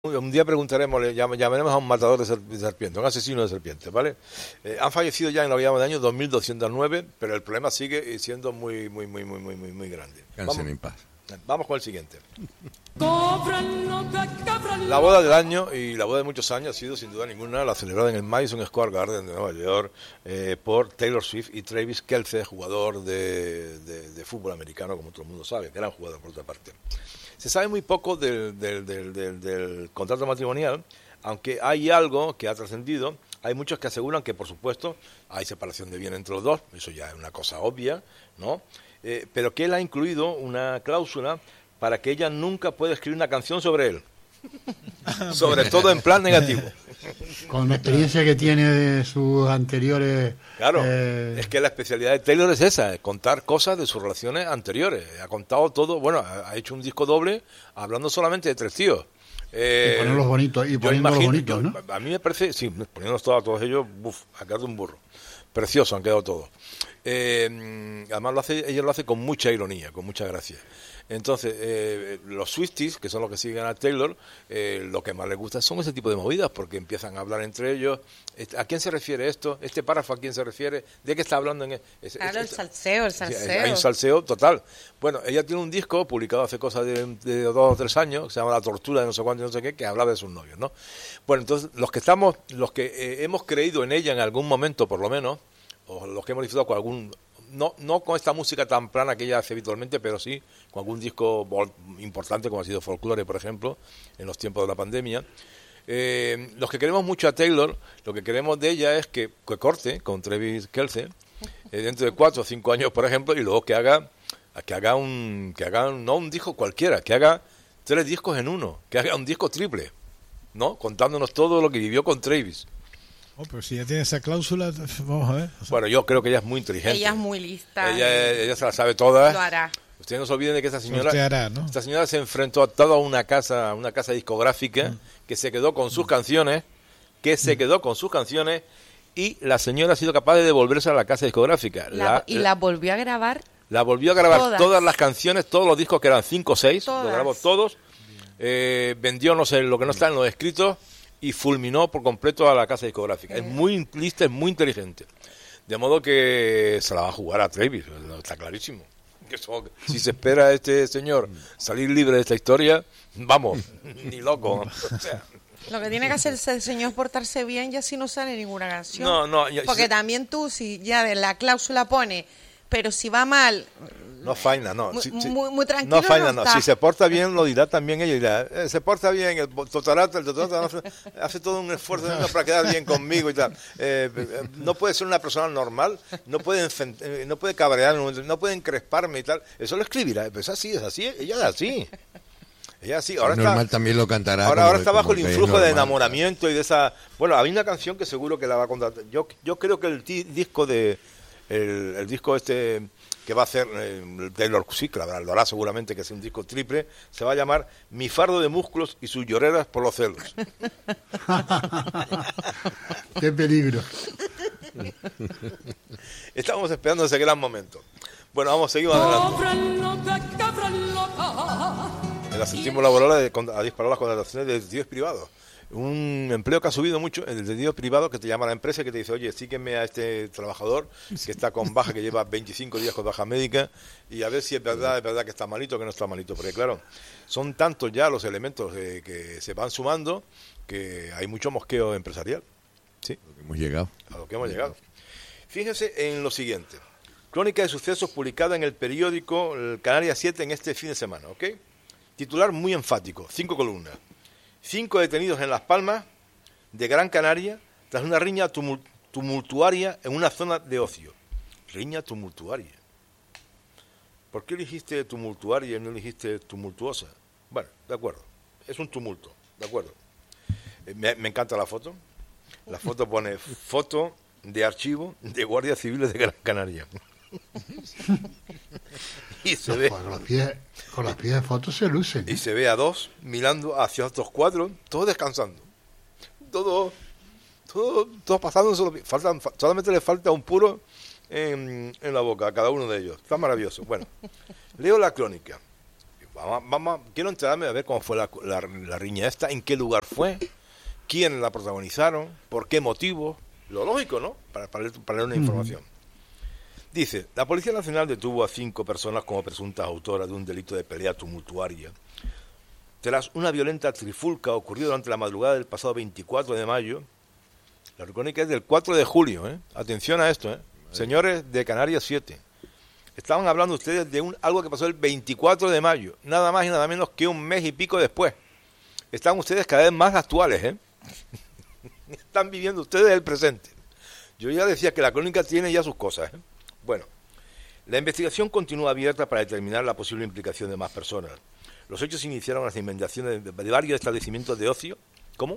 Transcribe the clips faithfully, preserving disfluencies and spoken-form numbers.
Un día preguntaremos, le llam- llamaremos a un matador de, ser- de serpientes, un asesino de serpientes, ¿vale? Eh, han fallecido ya en la llama de año dos mil doscientos nueve, pero el problema sigue siendo muy, muy, muy, muy, muy, muy, muy grande. Cansen Vamos, en paz. vamos con el siguiente. La boda del año y la boda de muchos años ha sido sin duda ninguna la celebrada en el Madison Square Garden de Nueva York eh, por Taylor Swift y Travis Kelce, jugador de, de, de fútbol americano, como todo el mundo sabe, gran jugador por otra parte. Se sabe muy poco del, del, del, del, del contrato matrimonial, aunque hay algo que ha trascendido. Hay muchos que aseguran que, por supuesto, hay separación de bienes entre los dos, eso ya es una cosa obvia, ¿no? Eh, pero que él ha incluido una cláusula para que ella nunca pueda escribir una canción sobre él, sobre todo en plan negativo. Con la experiencia que tiene de sus anteriores... Claro, eh, es que la especialidad de Taylor es esa, es contar cosas de sus relaciones anteriores. Ha contado todo, bueno, ha ha hecho un disco doble hablando solamente de tres tíos. Eh, y ponerlos bonitos, y yo poniéndolos imagino- bonitos, ¿no? yo- A mí me parece, sí, poniéndolos todos, a todos ellos, buf, ha quedado un burro. Precioso han quedado todos. Eh, además lo hace, ella lo hace con mucha ironía, con mucha gracia. Entonces, eh, los Swifties, que son los que siguen a Taylor, eh, lo que más les gusta son ese tipo de movidas, porque empiezan a hablar entre ellos. Este, ¿a quién se refiere esto? ¿Este párrafo a quién se refiere? ¿De qué está hablando? En e-? es, Claro, es- el salseo, el Sí, salseo. hay un salseo total. Bueno, ella tiene un disco publicado hace cosas de, de dos o tres años, que se llama La tortura de no sé cuánto y no sé qué, que hablaba de sus novios, ¿no? Bueno, entonces, los que estamos, los que eh, hemos creído en ella en algún momento, por lo menos, o los que hemos disfrutado con algún, no, no con esta música tan plana que ella hace habitualmente, pero sí con algún disco vol- importante como ha sido Folklore, por ejemplo, en los tiempos de la pandemia. Eh, los que queremos mucho a Taylor, lo que queremos de ella es que, que corte con Travis Kelce eh, dentro de cuatro o cinco años, por ejemplo, y luego que haga, que haga un, que haga un- no un disco cualquiera, que haga tres discos en uno, que haga un disco triple, ¿no? Contándonos todo lo que vivió con Travis. Oh, pero si ya tiene esa cláusula, vamos a ver. O sea, Bueno, yo creo que ella es muy inteligente. Ella es muy lista. Ella, y ella se la sabe toda. lo hará. Ustedes no se olviden de que esta señora, sorteará, ¿no? esta señora se enfrentó a toda una casa, a una casa discográfica Mm. que se quedó con sus canciones, que se quedó con sus canciones y la señora ha sido capaz de devolverse a la casa discográfica. La- La, y la volvió a grabar. la volvió a grabar todas. todas las canciones, todos los discos que eran cinco o seis, los Todas. grabó todos, eh, vendió no sé lo que no está en los escritos y fulminó por completo a la casa discográfica. Es muy lista, es muy inteligente. De modo que se la va a jugar a Travis, está clarísimo. Que eso- si se espera a este señor salir libre de esta historia, vamos, ni loco. O sea, Lo que tiene que hacer ese señor es portarse bien y así no sale ninguna canción. no, no, ya- Porque si- también tú, si ya de la cláusula pone, pero si va mal, no faina, no. Muy- Si- si- muy- muy tranquilo No faina, no no. está. Si se porta bien, lo dirá también ella. Dirá, eh, se porta bien, el totarata, el totarata hace, hace todo un esfuerzo para quedar bien conmigo y tal. Eh, eh, no puede ser una persona normal, no puede, enfen- eh, no puede cabrear, no puede encresparme y tal. Eso lo escribirá, pero es así, es así, ella es así. Ella es así. Ahora normal está, también lo cantará. ahora, como- ahora está bajo como el que es influjo de normal. enamoramiento y de esa... Bueno, hay una canción que seguro que la va a contratar. Yo, yo creo que el ti- disco de... El, el disco este que va a hacer eh, Taylor, sí, claro, lo hará seguramente, que es un disco triple, se va a llamar Mi fardo de músculos y sus lloreras por los celos. Qué peligro. Estamos esperando ese gran momento. Bueno, vamos, seguimos adelante. El asentismo laboral ha- ha disparado las contrataciones de detectives privados. Un empleo que ha subido mucho, el detective privado que te llama a la empresa y que te dice, oye, sígueme a este trabajador que está con baja, que lleva veinticinco días con baja médica y a ver si es verdad, es verdad que está malito o que no está malito. Porque claro, son tantos ya los elementos eh, que se van sumando que hay mucho mosqueo empresarial. Sí, Hemos llegado. a lo que hemos llegado. Fíjense en lo siguiente. Crónica de sucesos publicada en el periódico el Canarias siete en este fin de semana, ¿ok? Titular muy enfático, cinco columnas. Cinco detenidos en Las Palmas de Gran Canaria tras una riña tumul- tumultuaria en una zona de ocio. Riña tumultuaria. ¿Por qué elegiste tumultuaria y no elegiste tumultuosa? Bueno, de acuerdo. Es un tumulto, de acuerdo. Eh, Me, me encanta la foto. La foto pone foto de archivo de guardias civiles de Gran Canaria. y se ve Con los pies, con los pies de fotos se lucen. y se ve a dos mirando hacia estos cuatro, todos descansando. Todo, todo, todo pasando solo, faltan, fa- solamente le falta un puro en, en la boca a cada uno de ellos. Está maravilloso. Bueno, leo la crónica. vamos, vamos, quiero enterarme a ver cómo fue la, la, la riña esta, en qué lugar fue, quiénes la protagonizaron, por qué motivo. Lo lógico, ¿no? Para, para, leer, para leer una información. Dice, la Policía Nacional detuvo a cinco personas como presuntas autoras de un delito de pelea tumultuaria tras una violenta trifulca ocurrida durante la madrugada del pasado veinticuatro de mayo. La crónica es del cuatro de julio, ¿eh? Atención a esto, ¿eh? Señores de Canarias siete. Estaban hablando ustedes de un algo que pasó el veinticuatro de mayo, nada más y nada menos que un mes y pico después. Están ustedes cada vez más actuales, ¿eh? Están viviendo ustedes el presente. Yo ya decía que la crónica tiene ya sus cosas, ¿eh? Bueno, la investigación continúa abierta para determinar la posible implicación de más personas. Los hechos iniciaron las investigaciones de, de varios establecimientos de ocio. ¿Cómo?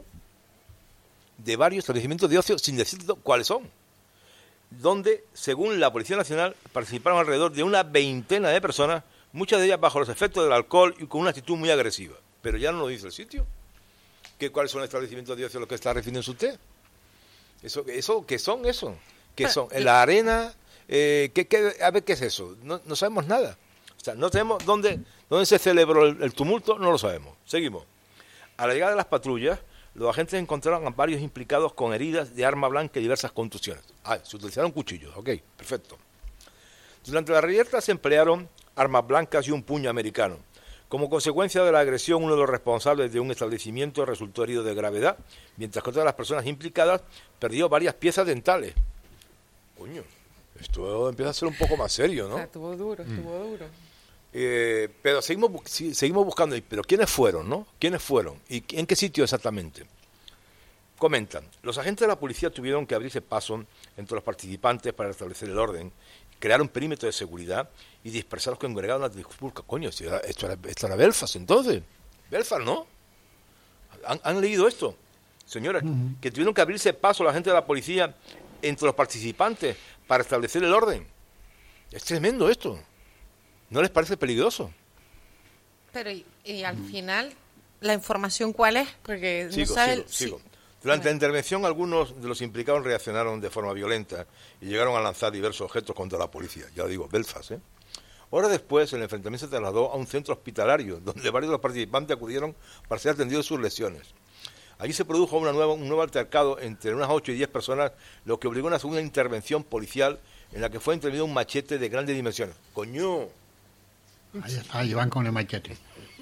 De varios establecimientos de ocio, sin decir cuáles son. Donde, según la Policía Nacional, participaron alrededor de una veintena de personas, muchas de ellas bajo los efectos del alcohol y con una actitud muy agresiva. Pero ya no lo dice el sitio. ¿Qué, ¿Cuáles son los establecimientos de ocio a los que está refiriéndose usted? Eso, eso, ¿qué son eso? ¿Qué son? ¿En la arena? Eh, ¿qué, qué, a ver, ¿qué es eso? No, no sabemos nada. O sea, no tenemos dónde, dónde se celebró el, el tumulto, no lo sabemos. Seguimos. A la llegada de las patrullas, los agentes encontraron a varios implicados con heridas de arma blanca y diversas contusiones. Ah, se utilizaron cuchillos, ok, perfecto. Durante la reyerta se emplearon armas blancas y un puño americano. Como consecuencia de la agresión, uno de los responsables de un establecimiento resultó herido de gravedad, mientras que otra de las personas implicadas perdió varias piezas dentales. Coño, esto empieza a ser un poco más serio, ¿no? Estuvo duro, estuvo mm. duro. Eh, pero seguimos sí, seguimos buscando, pero ¿quiénes fueron, no? ¿Quiénes fueron? ¿Y en qué sitio exactamente? Comentan, los agentes de la policía tuvieron que abrirse paso entre los participantes para establecer el orden, crear un perímetro de seguridad y dispersar a los que congregaron la trifulca. Coño, esto era, esto era, esto era Belfast entonces. Belfast, ¿no? ¿Han, han leído esto? Señores, uh-huh. que tuvieron que abrirse paso la gente de la policía entre los participantes para establecer el orden. Es tremendo esto. ¿No les parece peligroso? Pero, y, y al final, ¿la información cuál es? Porque sigo, no sabe sigo, el... sigo. Sí. Durante la intervención, algunos de los implicados reaccionaron de forma violenta y llegaron a lanzar diversos objetos contra la policía. Ya lo digo, Belfast, ¿eh? Horas después, el enfrentamiento se trasladó a un centro hospitalario, donde varios de los participantes acudieron para ser atendidos sus lesiones. Allí se produjo una nueva, un nuevo altercado entre unas ocho y diez personas, lo que obligó a una segunda intervención policial en la que fue intervenido un machete de grandes dimensiones. ¡Coño! Ahí está, ahí van con el machete.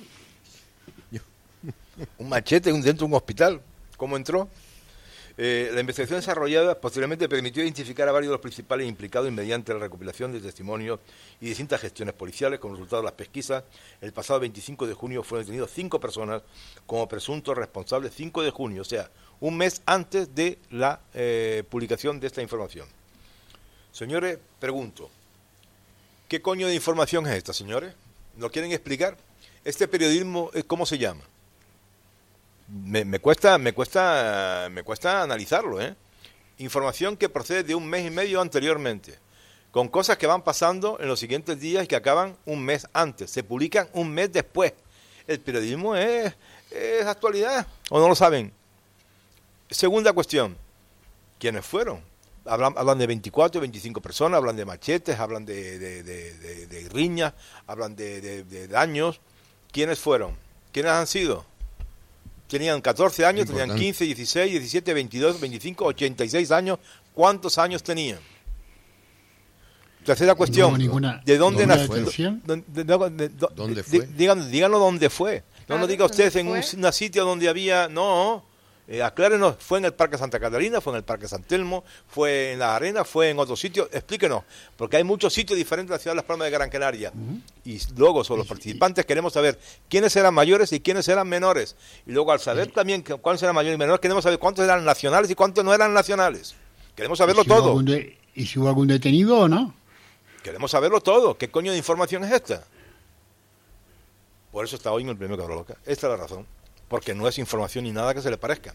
Un machete dentro de un hospital. ¿Cómo entró? Eh, la investigación desarrollada posteriormente permitió identificar a varios de los principales implicados y mediante la recopilación de testimonios y distintas gestiones policiales. Como resultado de las pesquisas, el pasado veinticinco de junio fueron detenidos cinco personas como presuntos responsables, cinco de junio, o sea, un mes antes de la eh, publicación de esta información. Señores, pregunto, ¿qué coño de información es esta, señores? ¿Lo quieren explicar? Este periodismo, ¿cómo se llama? Me, me cuesta, me cuesta, me cuesta analizarlo, ¿eh? Información que procede de un mes y medio anteriormente, con cosas que van pasando en los siguientes días y que acaban un mes antes, se publican un mes después. El periodismo es, es actualidad, ¿o no lo saben? Segunda cuestión, ¿quiénes fueron? Hablan, hablan de veinticuatro, veinticinco personas, hablan de machetes, hablan de, de, de, de, de riñas, hablan de, de, de daños. ¿Quiénes fueron? ¿Quiénes han sido? Tenían catorce años, Importante. Tenían quince, dieciséis, diecisiete, veintidós, veinticinco, ochenta y seis años. ¿Cuántos años tenían? Tercera cuestión, no ninguna, ¿de dónde nació? ¿Dónde, dónde, ¿Dónde fue? Díganos, díganos dónde fue. No nos diga ustedes en un, un sitio donde había... No, eh, aclárenos, ¿fue en el Parque Santa Catalina, fue en el Parque San Telmo, fue en la Arena, fue en otro sitio? Explíquenos, porque hay muchos sitios diferentes en la ciudad de Las Palmas de Gran Canaria. Uh-huh. Y luego, sobre los participantes, queremos saber quiénes eran mayores y quiénes eran menores. Y luego, al saber uh-huh. también cuántos eran mayores y menores, queremos saber cuántos eran nacionales y cuántos no eran nacionales. Queremos saberlo ¿Y si todo. De, ¿Y si hubo algún detenido o no? Queremos saberlo todo. ¿Qué coño de información es esta? Por eso está hoy en el Premio Cabra Loca. Esta es la razón. Porque no es información ni nada que se le parezca.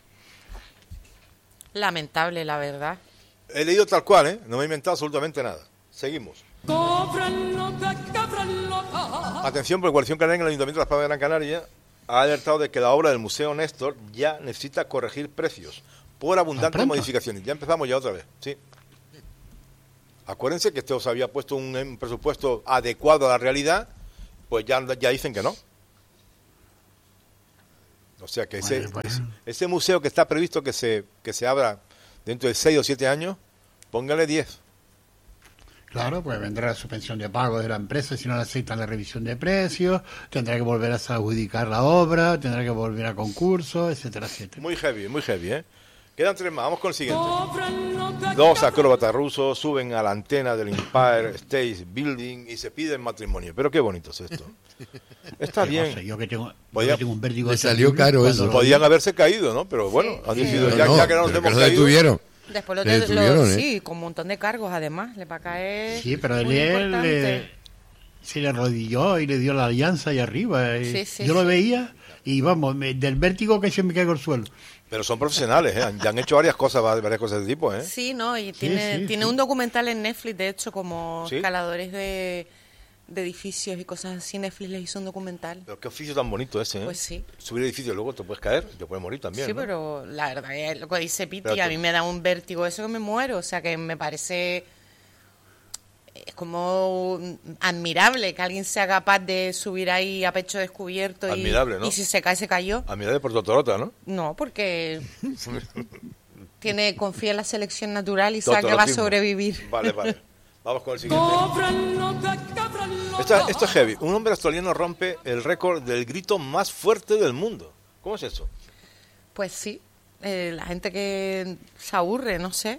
Lamentable, la verdad. He leído tal cual, ¿eh? No me he inventado absolutamente nada. Seguimos. Atención, porque Coalición Canaria en el Ayuntamiento de Las Palmas de Gran Canaria ha alertado de que la obra del Museo Néstor ya necesita corregir precios por abundantes modificaciones. Ya empezamos ya otra vez, sí. Acuérdense que esto se había puesto un, un presupuesto adecuado a la realidad, pues ya, ya dicen que no. O sea que ese, Bueno, bueno. ese, ese museo que está previsto que se, que se abra dentro de seis o siete años, póngale diez. Claro, pues vendrá la suspensión de pago de la empresa si no le aceptan la revisión de precios, tendrá que volver a adjudicar la obra, tendrá que volver a concurso, etcétera, etcétera. Muy heavy, muy heavy, ¿eh? Quedan tres más, vamos con el siguiente. Dos acróbatas rusos suben a la antena del Empire State Building y se piden matrimonio. Pero qué bonito es esto. Está Qué cosa, bien. yo que tengo, yo Podía- que tengo un vértigo Le terrible salió caro cuando eso. lo- Podían haberse caído, ¿no? Pero bueno, Sí, han sí. decidido, No, ya, no, ya que no nos pero hemos que lo caído. detuvieron. Después lo, Le de- detuvieron, lo- ¿eh? sí, con un montón de cargos además, le va a caer. Sí, pero él, muy él, importante. eh, se le arrodilló y le dio la alianza ahí arriba. y Sí, sí, yo lo sí. veía y vamos, me- del vértigo que se me caigo al suelo. Pero son profesionales, ¿eh? Ya han hecho varias cosas, varias cosas de tipo, ¿eh? Sí, ¿no? Y tiene, sí, tiene sí. un documental en Netflix, de hecho, como ¿Sí? escaladores de, de edificios y cosas así. Netflix les hizo un documental. Pero qué oficio tan bonito ese, ¿eh? Pues sí. Subir edificios, luego te puedes caer, te puedes morir también, Sí, ¿no? pero la verdad es lo que dice Piti, Espérate. a mí me da un vértigo eso que me muero. O sea, que me parece... Es como admirable que alguien sea capaz de subir ahí a pecho descubierto y, Admirable, ¿no? y si se cae, se cayó. A mirar de Puerto Torota, ¿no? No, porque tiene confía en la selección natural y sabe que va a Totorotismo. sobrevivir. Vale, vale. Vamos con el siguiente. Esto, esto es heavy. Un hombre australiano rompe el récord del grito más fuerte del mundo. ¿Cómo es eso? Pues sí, eh, la gente que se aburre, no sé.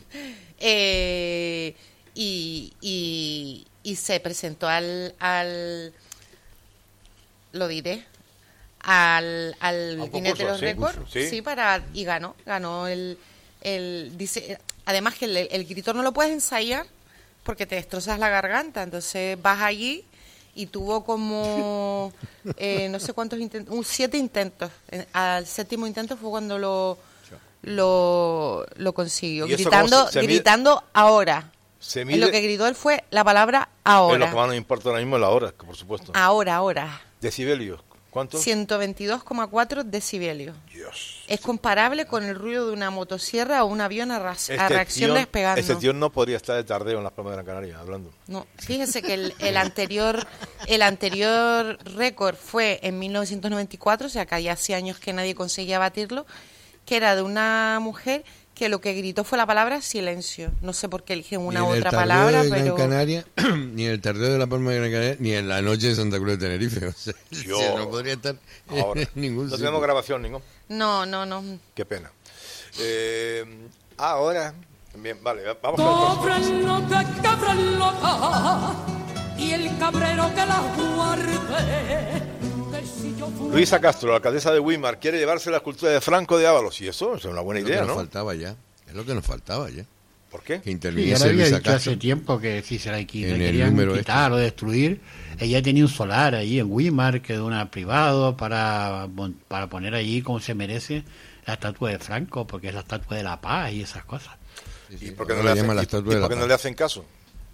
Eh, y, y, y se presentó al, al lo diré, al, al A un Guinness de concurso, los sí, récords, sí. sí, para y ganó, ganó el, el dice, además que el, el grito no lo puedes ensayar porque te destrozas la garganta, entonces vas allí y tuvo como eh, no sé cuántos intentos, un siete intentos. Eh, Al séptimo intento fue cuando lo lo, lo consiguió, ¿Y eso gritando, cómo se- se mide? gritando ahora. Se En mide... lo que gritó él fue la palabra Es lo ahora. que más nos importa ahora mismo es la hora, que por supuesto. Ahora, ahora. Decibelios. ¿Cuántos? ciento veintidós coma cuatro decibelios. Dios. Es comparable con el ruido de una motosierra o un avión a, ras- a Este reacción tío, despegando. este tío no podría estar de tardeo en las Palmas de Gran Canaria, hablando. No, fíjese que el, el anterior el anterior récord fue en mil novecientos noventa y cuatro, o sea que había hace años que nadie conseguía batirlo, que era de una mujer que lo que gritó fue la palabra silencio. No sé por qué eligieron una Ni u en el otra tardeo palabra, de Gran pero Canaria, ni en el tardeo de la Palma de Gran Canaria, ni en la noche de Santa Cruz de Tenerife. O sea, Yo- o sea, no podría estar Ahora, en ningún no sitio. tenemos grabación ningún. no, no, no. Qué pena. Eh, ahora, bien, vale, vamos con el próximo. Cóbrenlo, que cóbrenlo, y el cabrero que la guarde. Que si yo fuera Luisa Castro, la alcaldesa de Weimar, quiere llevarse la escultura de Franco de Ábalos. Y eso es una buena Es lo que idea, nos ¿no? faltaba ya. Es lo que nos faltaba ya. ¿Por qué? Que Sí, ya interviniese le había Luisa dicho Castro. hace tiempo que si se la, qui- En le el querían número quitar este. o destruir, ella tenía un solar allí en Weimar, que de una privado, para, mon- para poner allí como se merece la estatua de Franco, porque es la estatua de la paz y esas cosas. Sí, sí. ¿Y por qué no, Ahora le llama hacen, la y- estatua y de la por qué no paz. le hacen caso?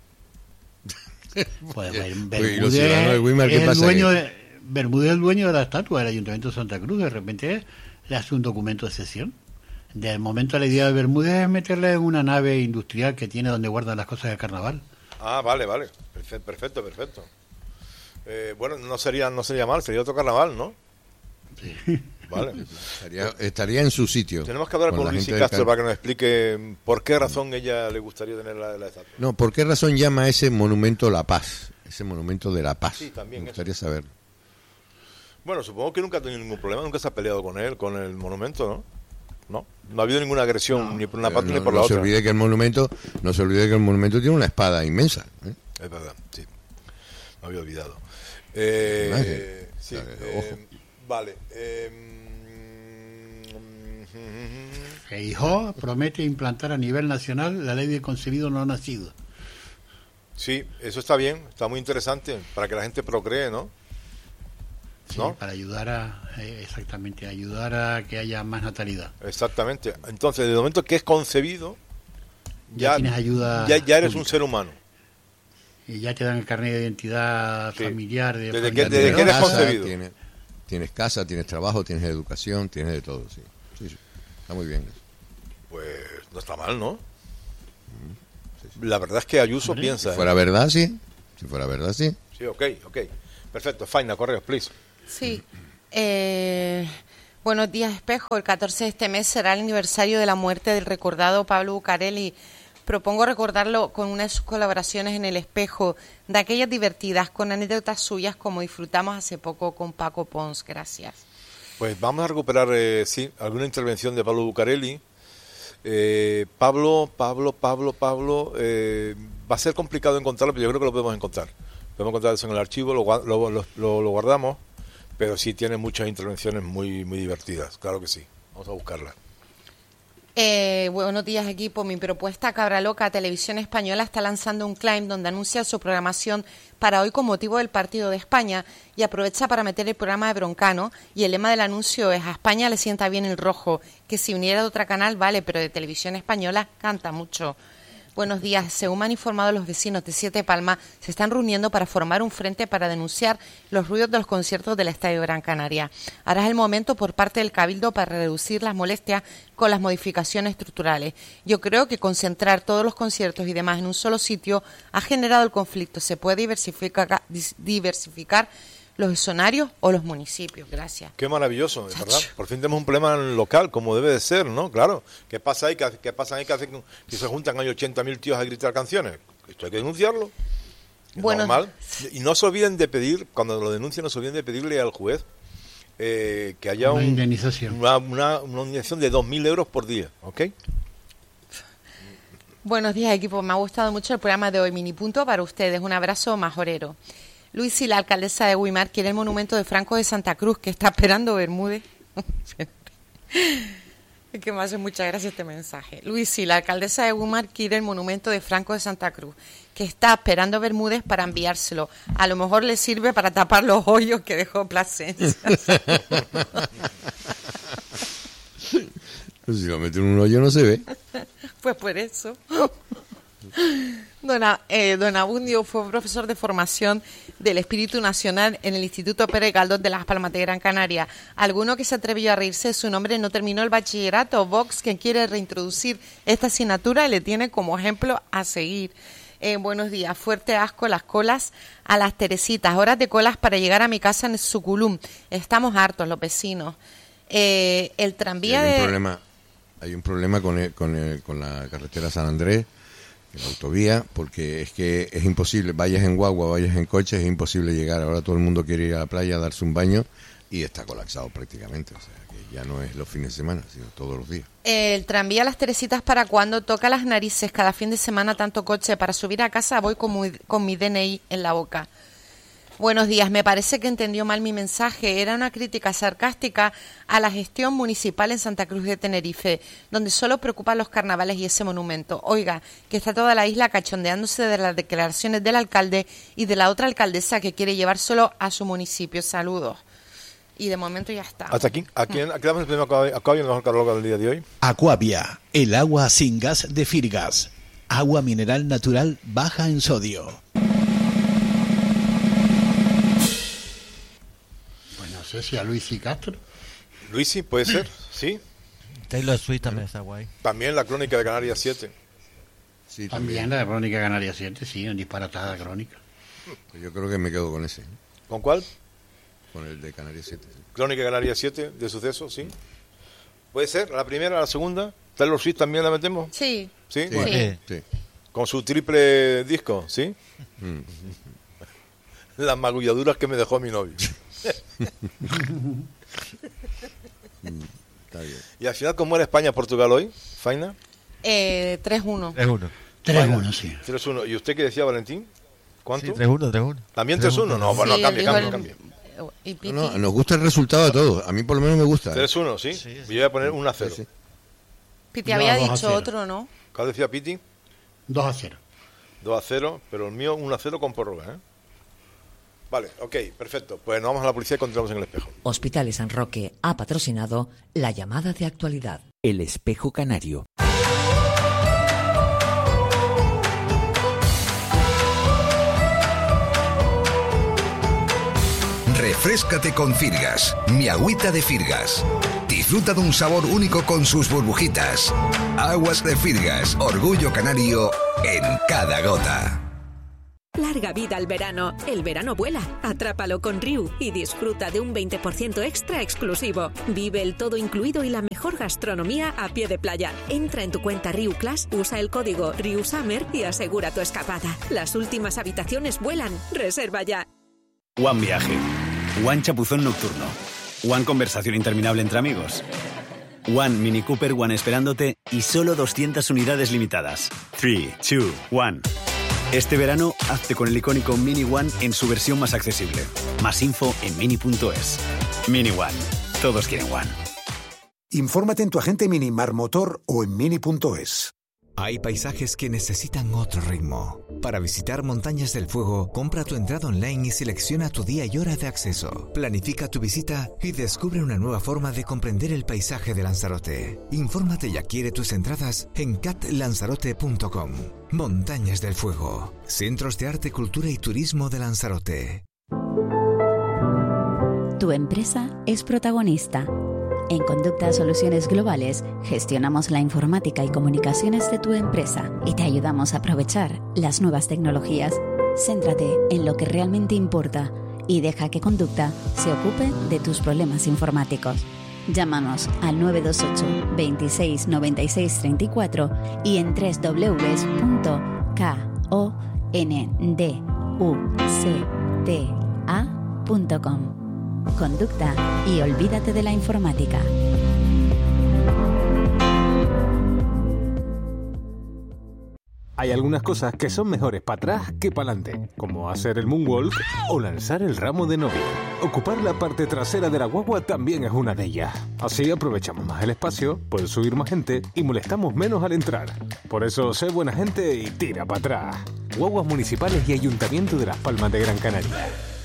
Pues Uy, y los Bermúdez, ciudadanos de Weimar, ¿qué es el pasa? dueño Que- de, Bermúdez es el dueño de la estatua del Ayuntamiento de Santa Cruz, de repente le hace un documento de cesión. De momento la idea de Bermúdez es meterle en una nave industrial que tiene donde guardan las cosas del carnaval. Ah, vale, vale. Perfe- Perfecto, perfecto. Eh, bueno, no sería, no sería mal, sería otro carnaval, ¿no? Vale. Estaría, estaría en su sitio. Tenemos que hablar con, la Luis gente del Castro car- para que nos explique por qué razón ella le gustaría tener la, la estatua. No, ¿por qué razón llama ese monumento La Paz? Ese monumento de la paz. Sí, también Me eso. gustaría saber. Bueno, supongo que nunca ha tenido ningún problema, nunca se ha peleado con él, con el monumento, ¿no? No, no ha habido ninguna agresión ni por una Pero parte no, ni por no la se otra. olvide que el monumento, no se olvide que el monumento tiene una espada inmensa. ¿eh? Es verdad, sí. Me había olvidado. Eh, Imagen. sí, O sea, que, eh, ojo. vale. Eh, Feijóo promete implantar a nivel nacional la ley de concebido no nacido. sí, eso está bien, está muy interesante para que la gente procree, ¿no? Sí, ¿No? para ayudar a, eh, exactamente, ayudar a que haya más natalidad. Exactamente. Entonces, desde el momento que es concebido, Ya ya, tienes ayuda ya, ya eres un pública. ser humano. Y ya te dan el carnet de identidad Sí. familiar. De Desde familia que- desde de- que eres casa, concebido. Tienes, tienes casa, tienes trabajo, tienes educación, tienes de todo. Sí, sí, sí. Está muy bien. Pues no está mal, ¿no? La verdad es que Ayuso Hombre, piensa. Si ¿eh? fuera verdad, sí. Si fuera verdad, sí. Sí, ok, ok. Perfecto, Faina, correo, please. Sí. Eh, buenos días, Espejo. El catorce de este mes será el aniversario de la muerte del recordado Pablo Bucarelli. Propongo recordarlo con una de sus colaboraciones en El Espejo, de aquellas divertidas, con anécdotas suyas como disfrutamos hace poco con Paco Pons. Gracias. Pues vamos a recuperar, eh, sí, alguna intervención de Pablo Bucarelli. Eh, Pablo, Pablo, Pablo, Pablo, eh, va a ser complicado encontrarlo, pero yo creo que lo podemos encontrar. Podemos encontrar eso en el archivo, lo, lo, lo, lo guardamos, pero sí tiene muchas intervenciones muy, muy divertidas, claro que sí. Vamos a buscarla. Eh, buenos días, equipo. Mi propuesta Cabra Loca, Televisión Española, está lanzando un claim donde anuncia su programación para hoy con motivo del Partido de España y aprovecha para meter el programa de Broncano, y el lema del anuncio es: a España le sienta bien el rojo, que si viniera de otra canal vale, pero de Televisión Española canta mucho. Buenos días. Según me han informado los vecinos de Siete Palmas, se están reuniendo para formar un frente para denunciar los ruidos de los conciertos del Estadio Gran Canaria. Ahora es el momento por parte del Cabildo para reducir las molestias con las modificaciones estructurales. Yo creo que concentrar todos los conciertos y demás en un solo sitio ha generado el conflicto. Se puede diversificar, diversificar los escenarios o los municipios. Gracias. Qué maravilloso, de verdad. Por fin tenemos un problema local, como debe de ser, ¿no? Claro. ¿Qué pasa ahí? ¿Qué, qué pasa ahí que, hace, que se juntan hay ochenta mil tíos a gritar canciones? Esto hay que denunciarlo. Es bueno, normal. Y no se olviden de pedir, cuando lo denuncien, no se olviden de pedirle al juez eh, que haya una un, indemnización. Una, una, una indemnización de dos mil euros por día, ¿ok? Buenos días, equipo. Me ha gustado mucho el programa de hoy. Mini punto para ustedes. Un abrazo majorero. Luis y la alcaldesa de Guimar quiere el monumento de Franco de Santa Cruz, que está esperando Bermúdez. Es que me hace mucha gracia este mensaje. Luis y la alcaldesa de Guimar quiere el monumento de Franco de Santa Cruz, que está esperando Bermúdez para enviárselo. A lo mejor le sirve para tapar los hoyos que dejó Plasencia. Pues si lo meten en un hoyo no se ve. Pues por eso. Don, eh, don Abundio fue profesor de formación del Espíritu Nacional en el Instituto Pérez Galdós de Las Palmas de Gran Canaria. Alguno que se atrevió a reírse de su nombre no terminó el bachillerato. Vox, quien quiere reintroducir esta asignatura, le tiene como ejemplo a seguir. Eh, buenos días. Fuerte asco las colas a las Teresitas. Horas de colas para llegar a mi casa en Suculum. Estamos hartos los vecinos. Eh, el tranvía sí, hay un de... problema, hay un problema con, el, con, el, con la carretera San Andrés, la autovía, porque es que es imposible, vayas en guagua, vayas en coche, es imposible llegar. Ahora todo el mundo quiere ir a la playa a darse un baño y está colapsado prácticamente, o sea que ya no es los fines de semana, sino todos los días. El tranvía Las Teresitas, ¿para cuando toca las narices cada fin de semana tanto coche? Para subir a casa voy con mi, con mi D N I en la boca. Buenos días, me parece que entendió mal mi mensaje. Era una crítica sarcástica a la gestión municipal en Santa Cruz de Tenerife, donde solo preocupan los carnavales y ese monumento. Oiga, que está toda la isla cachondeándose de las declaraciones del alcalde y de la otra alcaldesa que quiere llevárselo a su municipio. Saludos. Y de momento ya está. Hasta aquí. ¿A quién a damos el primer Aquavia, el mejor carloca del día de hoy? Aquavia, el agua sin gas de Firgas. Agua mineral natural baja en sodio. No sé si a Luis y Castro. Luisi, puede ser, sí. Taylor Swift también está guay. También la crónica de Canarias siete. Sí, también. también la crónica Canarias siete, sí, en disparatada crónica. Yo creo que me quedo con ese. ¿Con cuál? Con el de Canarias siete. Sí. Crónica de Canarias siete, de sucesos, sí. ¿Puede ser? ¿La primera, la segunda? ¿Taylor Swift también la metemos? Sí. ¿Sí? Sí. Bueno. Sí. Sí. Con su triple disco, ¿sí? Mm. Las magulladuras que me dejó mi novio. Está bien. Y al final, ¿cómo era España-Portugal hoy, Faina? Eh, tres uno. tres uno. tres uno, sí. tres uno. ¿Y usted qué decía, Valentín? ¿Cuánto? Sí, tres uno, tres uno. ¿También tres uno? No, bueno, Sí, cambie, dijo cambie, el- cambie. y Piti. No, no, nos gusta el resultado a todos. A mí por lo menos me gusta. tres uno, ¿sí? Sí, sí. Yo voy a poner uno a cero. Sí, sí. Piti No, había dos a dicho cero. otro, ¿no? ¿Cuál decía Piti? dos a cero. dos a cero, pero el mío uno a cero con prórroga, ¿eh? Vale, ok, perfecto. Pues nos vamos a la policía y continuamos en el espejo. Hospitales San Roque ha patrocinado la llamada de actualidad. El Espejo Canario. Refréscate con Firgas, mi agüita de Firgas. Disfruta de un sabor único con sus burbujitas. Aguas de Firgas, orgullo canario en cada gota. Larga vida al verano. El verano vuela. Atrápalo con Riu y disfruta de un veinte por ciento extra exclusivo. Vive el todo incluido y la mejor gastronomía a pie de playa. Entra en tu cuenta Riu Class, usa el código RiuSummer y asegura tu escapada. Las últimas habitaciones vuelan. Reserva ya. One Viaje. One Chapuzón Nocturno. One Conversación Interminable entre amigos. One Mini Cooper One esperándote y solo doscientas unidades limitadas. tres, dos, uno. Este verano, hazte con el icónico Mini One en su versión más accesible. Más info en mini punto es. Mini One. Todos quieren One. Infórmate en tu agente Mini Marmotor o en mini punto es. Hay paisajes que necesitan otro ritmo. Para visitar Montañas del Fuego, compra tu entrada online y selecciona tu día y hora de acceso. Planifica tu visita y descubre una nueva forma de comprender el paisaje de Lanzarote. Infórmate y adquiere tus entradas en cat lanzarote punto com. Montañas del Fuego. Centros de Arte, Cultura y Turismo de Lanzarote. Tu empresa es protagonista. En Conducta Soluciones Globales gestionamos la informática y comunicaciones de tu empresa y te ayudamos a aprovechar las nuevas tecnologías. Céntrate en lo que realmente importa y deja que Conducta se ocupe de tus problemas informáticos. Llámanos al nueve dos ocho, veintiséis, noventa y seis, treinta y cuatro y en doble u doble u doble u punto conducta punto com. Conducta y olvídate de la informática. Hay algunas cosas que son mejores para atrás que para adelante, como hacer el moonwalk o lanzar el ramo de novia. Ocupar la parte trasera de la guagua también es una de ellas. Así aprovechamos más el espacio, puede subir más gente y molestamos menos al entrar. Por eso, sé buena gente y tira para atrás. Guaguas municipales y Ayuntamiento de Las Palmas de Gran Canaria.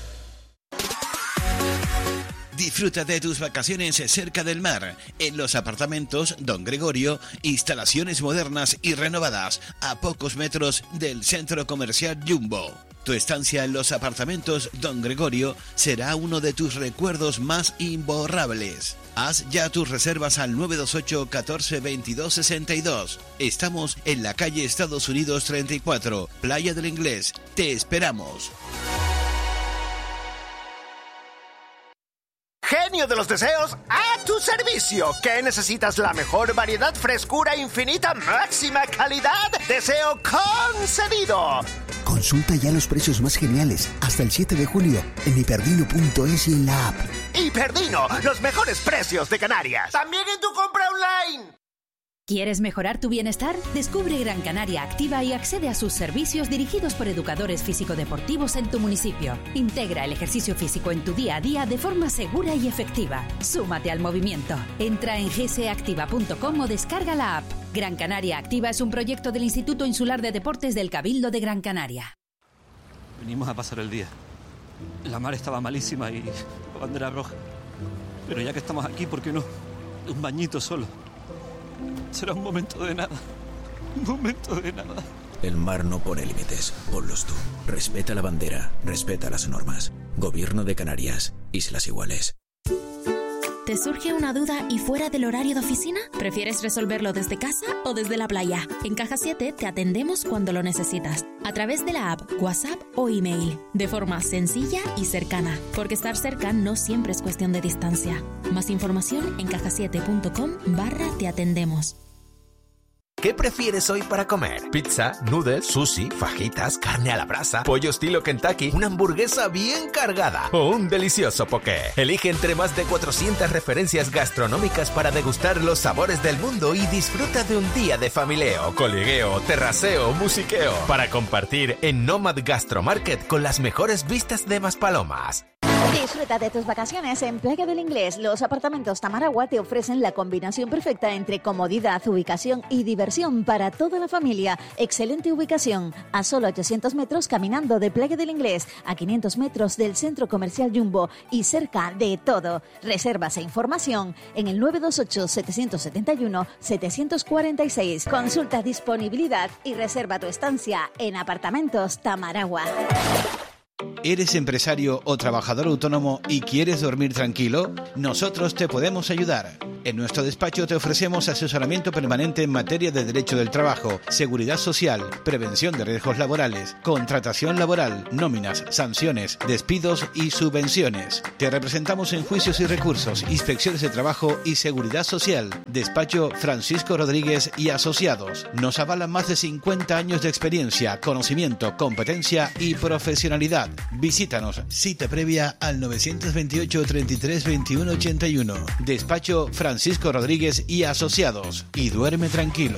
Disfruta de tus vacaciones cerca del mar, en los apartamentos Don Gregorio, instalaciones modernas y renovadas, a pocos metros del centro comercial Jumbo. Tu estancia en los apartamentos Don Gregorio será uno de tus recuerdos más imborrables. Haz ya tus reservas al nueve dos ocho, catorce, veintidós, sesenta y dos. Estamos en la calle Estados Unidos treinta y cuatro, Playa del Inglés. Te esperamos. Genio de los deseos, a tu servicio. ¿Qué necesitas? La mejor variedad, frescura infinita, máxima calidad. Deseo concedido. Consulta ya los precios más geniales hasta el siete de julio en hiperdino punto es y en la app. Hiperdino, los mejores precios de Canarias. También en tu compra online. ¿Quieres mejorar tu bienestar? Descubre Gran Canaria Activa y accede a sus servicios dirigidos por educadores físico-deportivos en tu municipio. Integra el ejercicio físico en tu día a día de forma segura y efectiva. Súmate al movimiento. Entra en ge ese activa punto com o descarga la app. Gran Canaria Activa es un proyecto del Instituto Insular de Deportes del Cabildo de Gran Canaria. Venimos a pasar el día. La mar estaba malísima y la bandera roja. Pero ya que estamos aquí, ¿por qué no? Un bañito solo. Será un momento de nada. Un momento de nada. El mar no pone límites. Ponlos tú. Respeta la bandera. Respeta las normas. Gobierno de Canarias. Islas Iguales. ¿Te surge una duda y fuera del horario de oficina? ¿Prefieres resolverlo desde casa o desde la playa? En Caja siete te atendemos cuando lo necesitas, a través de la app, WhatsApp o email, de forma sencilla y cercana, porque estar cerca no siempre es cuestión de distancia. Más información en caja siete punto com barra te atendemos. ¿Qué prefieres hoy para comer? ¿Pizza, noodles, sushi, fajitas, carne a la brasa, pollo estilo Kentucky, una hamburguesa bien cargada o un delicioso poké? Elige entre más de cuatrocientas referencias gastronómicas para degustar los sabores del mundo y disfruta de un día de familieo, coligueo, terraceo, musiqueo para compartir en Nomad Gastromarket con las mejores vistas de Maspalomas. Disfruta de tus vacaciones en Playa del Inglés. Los apartamentos Tamaragua te ofrecen la combinación perfecta entre comodidad, ubicación y diversión para toda la familia. Excelente ubicación, a solo ochocientos metros caminando de Playa del Inglés, a quinientos metros del centro comercial Jumbo y cerca de todo. Reservas e información en el nueve dos ocho, siete siete uno, siete cuatro seis. Consulta disponibilidad y reserva tu estancia en apartamentos Tamaragua. ¿Eres empresario o trabajador autónomo y quieres dormir tranquilo? Nosotros te podemos ayudar. En nuestro despacho te ofrecemos asesoramiento permanente en materia de derecho del trabajo, seguridad social, prevención de riesgos laborales, contratación laboral, nóminas, sanciones, despidos y subvenciones. Te representamos en juicios y recursos, inspecciones de trabajo y seguridad social. Despacho Francisco Rodríguez y Asociados. Nos avalan más de cincuenta años de experiencia, conocimiento, competencia y profesionalidad. Visítanos, cita previa al nueve dos ocho, treinta y tres, veintiuno ochenta y uno. Despacho Francisco Rodríguez y Asociados. Y duerme tranquilo.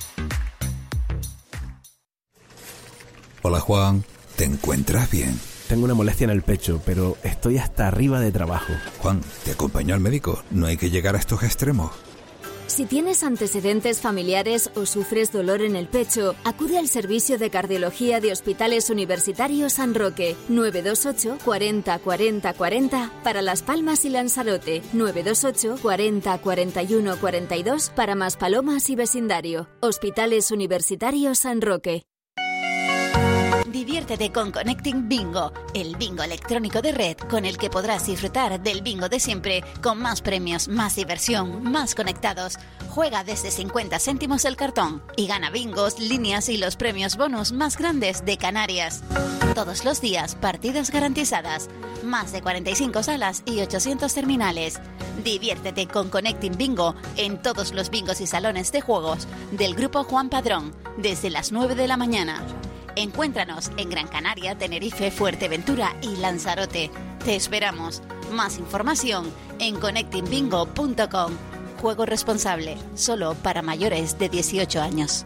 Hola Juan, ¿te encuentras bien? Tengo una molestia en el pecho, pero estoy hasta arriba de trabajo. Juan, ¿te acompaño al médico? No hay que llegar a estos extremos. Si tienes antecedentes familiares o sufres dolor en el pecho, acude al servicio de cardiología de Hospitales Universitarios San Roque, nueve dos ocho, cuarenta, cuarenta, cuarenta para Las Palmas y Lanzarote, nueve dos ocho, cuarenta, cuarenta y uno, cuarenta y dos para Maspalomas y vecindario. Hospitales Universitarios San Roque. Diviértete con Connecting Bingo, el bingo electrónico de red con el que podrás disfrutar del bingo de siempre, con más premios, más diversión, más conectados. Juega desde cincuenta céntimos el cartón y gana bingos, líneas y los premios bonus más grandes de Canarias. Todos los días, partidas garantizadas, más de cuarenta y cinco salas y ochocientos terminales. Diviértete con Connecting Bingo en todos los bingos y salones de juegos del Grupo Juan Padrón, desde las nueve de la mañana. Encuéntranos en Gran Canaria, Tenerife, Fuerteventura y Lanzarote. Te esperamos. Más información en connecting bingo punto com. Juego responsable, solo para mayores de dieciocho años.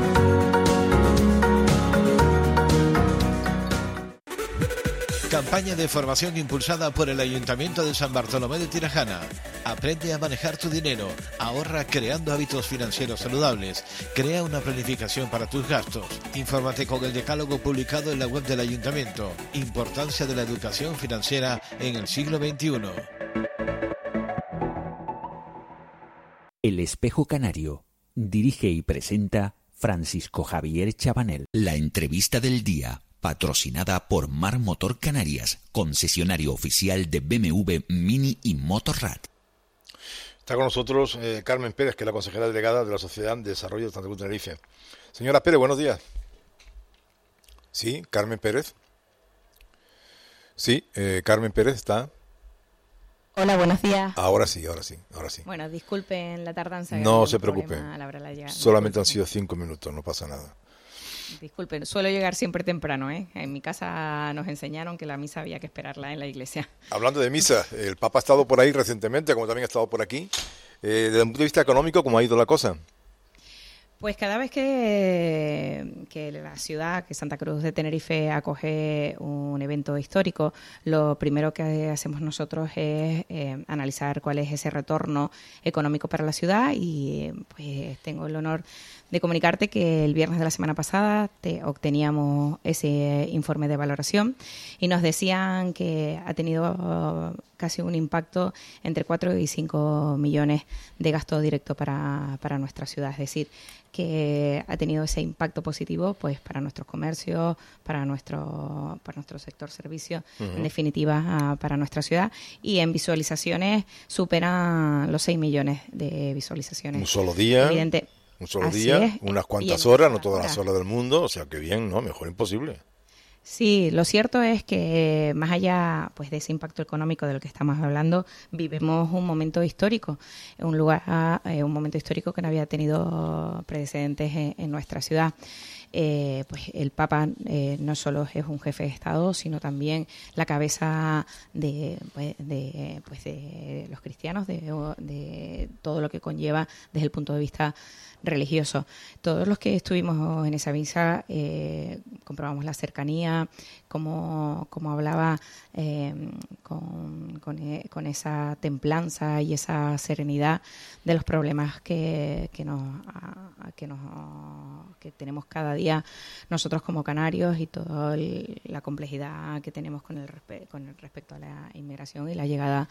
Campaña de formación impulsada por el Ayuntamiento de San Bartolomé de Tirajana. Aprende a manejar tu dinero, ahorra creando hábitos financieros saludables, crea una planificación para tus gastos. Infórmate con el decálogo publicado en la web del Ayuntamiento. Importancia de la educación financiera en el siglo veintiuno. El Espejo Canario. Dirige y presenta Francisco Javier Chabanel. La entrevista del día. Patrocinada por Mar Motor Canarias, concesionario oficial de B M W, Mini y Motorrad. Está con nosotros eh, Carmen Pérez, que es la consejera delegada de la Sociedad de Desarrollo de Santa Cruz de Tenerife. Señora Pérez, buenos días. Sí, Carmen Pérez. Sí, eh, Carmen Pérez está. Hola, buenos días. Ahora sí, ahora sí, ahora sí. Bueno, disculpen la tardanza. No se preocupe. Solamente han sido cinco minutos, no pasa nada. Disculpen, suelo llegar siempre temprano, ¿eh? En mi casa nos enseñaron que la misa había que esperarla en la iglesia. Hablando de misa, el Papa ha estado por ahí recientemente, como también ha estado por aquí. Eh, desde un punto de vista económico, ¿cómo ha ido la cosa? Pues cada vez que, que la ciudad, que Santa Cruz de Tenerife acoge un evento histórico, lo primero que hacemos nosotros es eh, analizar cuál es ese retorno económico para la ciudad y pues tengo el honor de comunicarte que el viernes de la semana pasada te obteníamos ese informe de valoración y nos decían que ha tenido uh, casi un impacto entre cuatro y cinco millones de gasto directo para, para nuestra ciudad. Es decir, que ha tenido ese impacto positivo pues para nuestros comercios, para nuestro para nuestro sector servicio, uh-huh. en definitiva uh, para nuestra ciudad, y en visualizaciones superan los seis millones de visualizaciones. Un solo día. Evidente. Un solo Así día, es. unas cuantas Y horas, no todas las horas del mundo, o sea que bien, ¿no? Mejor imposible. Sí, lo cierto es que más allá pues de ese impacto económico del que estamos hablando, vivimos un momento histórico, un lugar, eh, un momento histórico que no había tenido precedentes en, en nuestra ciudad. Eh, pues el Papa eh, no solo es un jefe de Estado, sino también la cabeza de, pues, de, pues de los cristianos, de, de todo lo que conlleva desde el punto de vista religioso. Todos los que estuvimos en esa misa eh, comprobamos la cercanía, como, como hablaba eh, con, con, con esa templanza y esa serenidad de los problemas que, que, nos, que, nos, que tenemos cada día nosotros como canarios, y toda la complejidad que tenemos con el, con el respecto a la inmigración y la llegada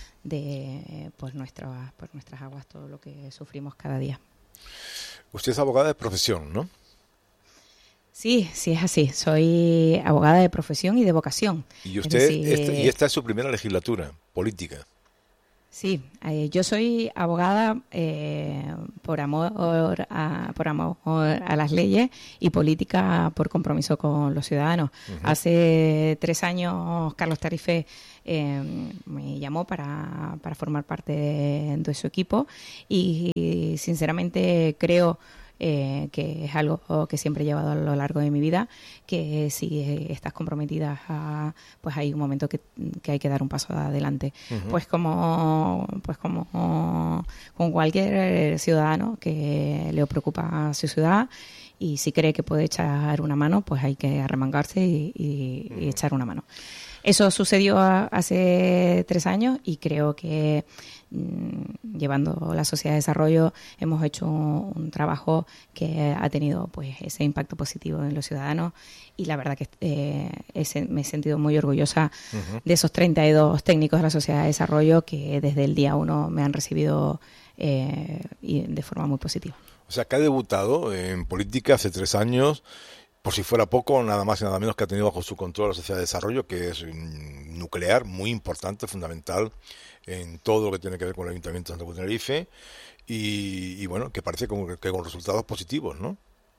de pues, nuestras, por nuestras aguas, todo lo que sufrimos cada día. Usted es abogada de profesión, ¿no? Sí, sí es así. Soy abogada de profesión y de vocación. Y usted, es decir, este, y esta es su primera legislatura política. Sí, eh, yo soy abogada eh, por amor a, por amor a las leyes y política por compromiso con los ciudadanos. Uh-huh. Hace tres años Carlos Tarife eh, me llamó para, para formar parte de, de su equipo y, y sinceramente creo Eh, que es algo que siempre he llevado a lo largo de mi vida, que si estás comprometida, a, pues hay un momento que, que hay que dar un paso adelante. Uh-huh. Pues como pues como con cualquier ciudadano que le preocupa a su ciudad y si cree que puede echar una mano, pues hay que arremangarse y, y, uh-huh. y echar una mano. Eso sucedió hace tres años y creo que mmm, llevando la Sociedad de Desarrollo hemos hecho un, un trabajo que ha tenido pues ese impacto positivo en los ciudadanos y la verdad que eh, ese, me he sentido muy orgullosa uh-huh. de esos treinta y dos técnicos de la Sociedad de Desarrollo que desde el día uno me han recibido eh, y de forma muy positiva. O sea, que ha debutado en política hace tres años. Por si fuera poco, nada más y nada menos que ha tenido bajo su control la Sociedad de Desarrollo, que es nuclear, muy importante, fundamental en todo lo que tiene que ver con el Ayuntamiento de Santa Cruz de Tenerife y, y bueno, que parece como que con resultados positivos, ¿no?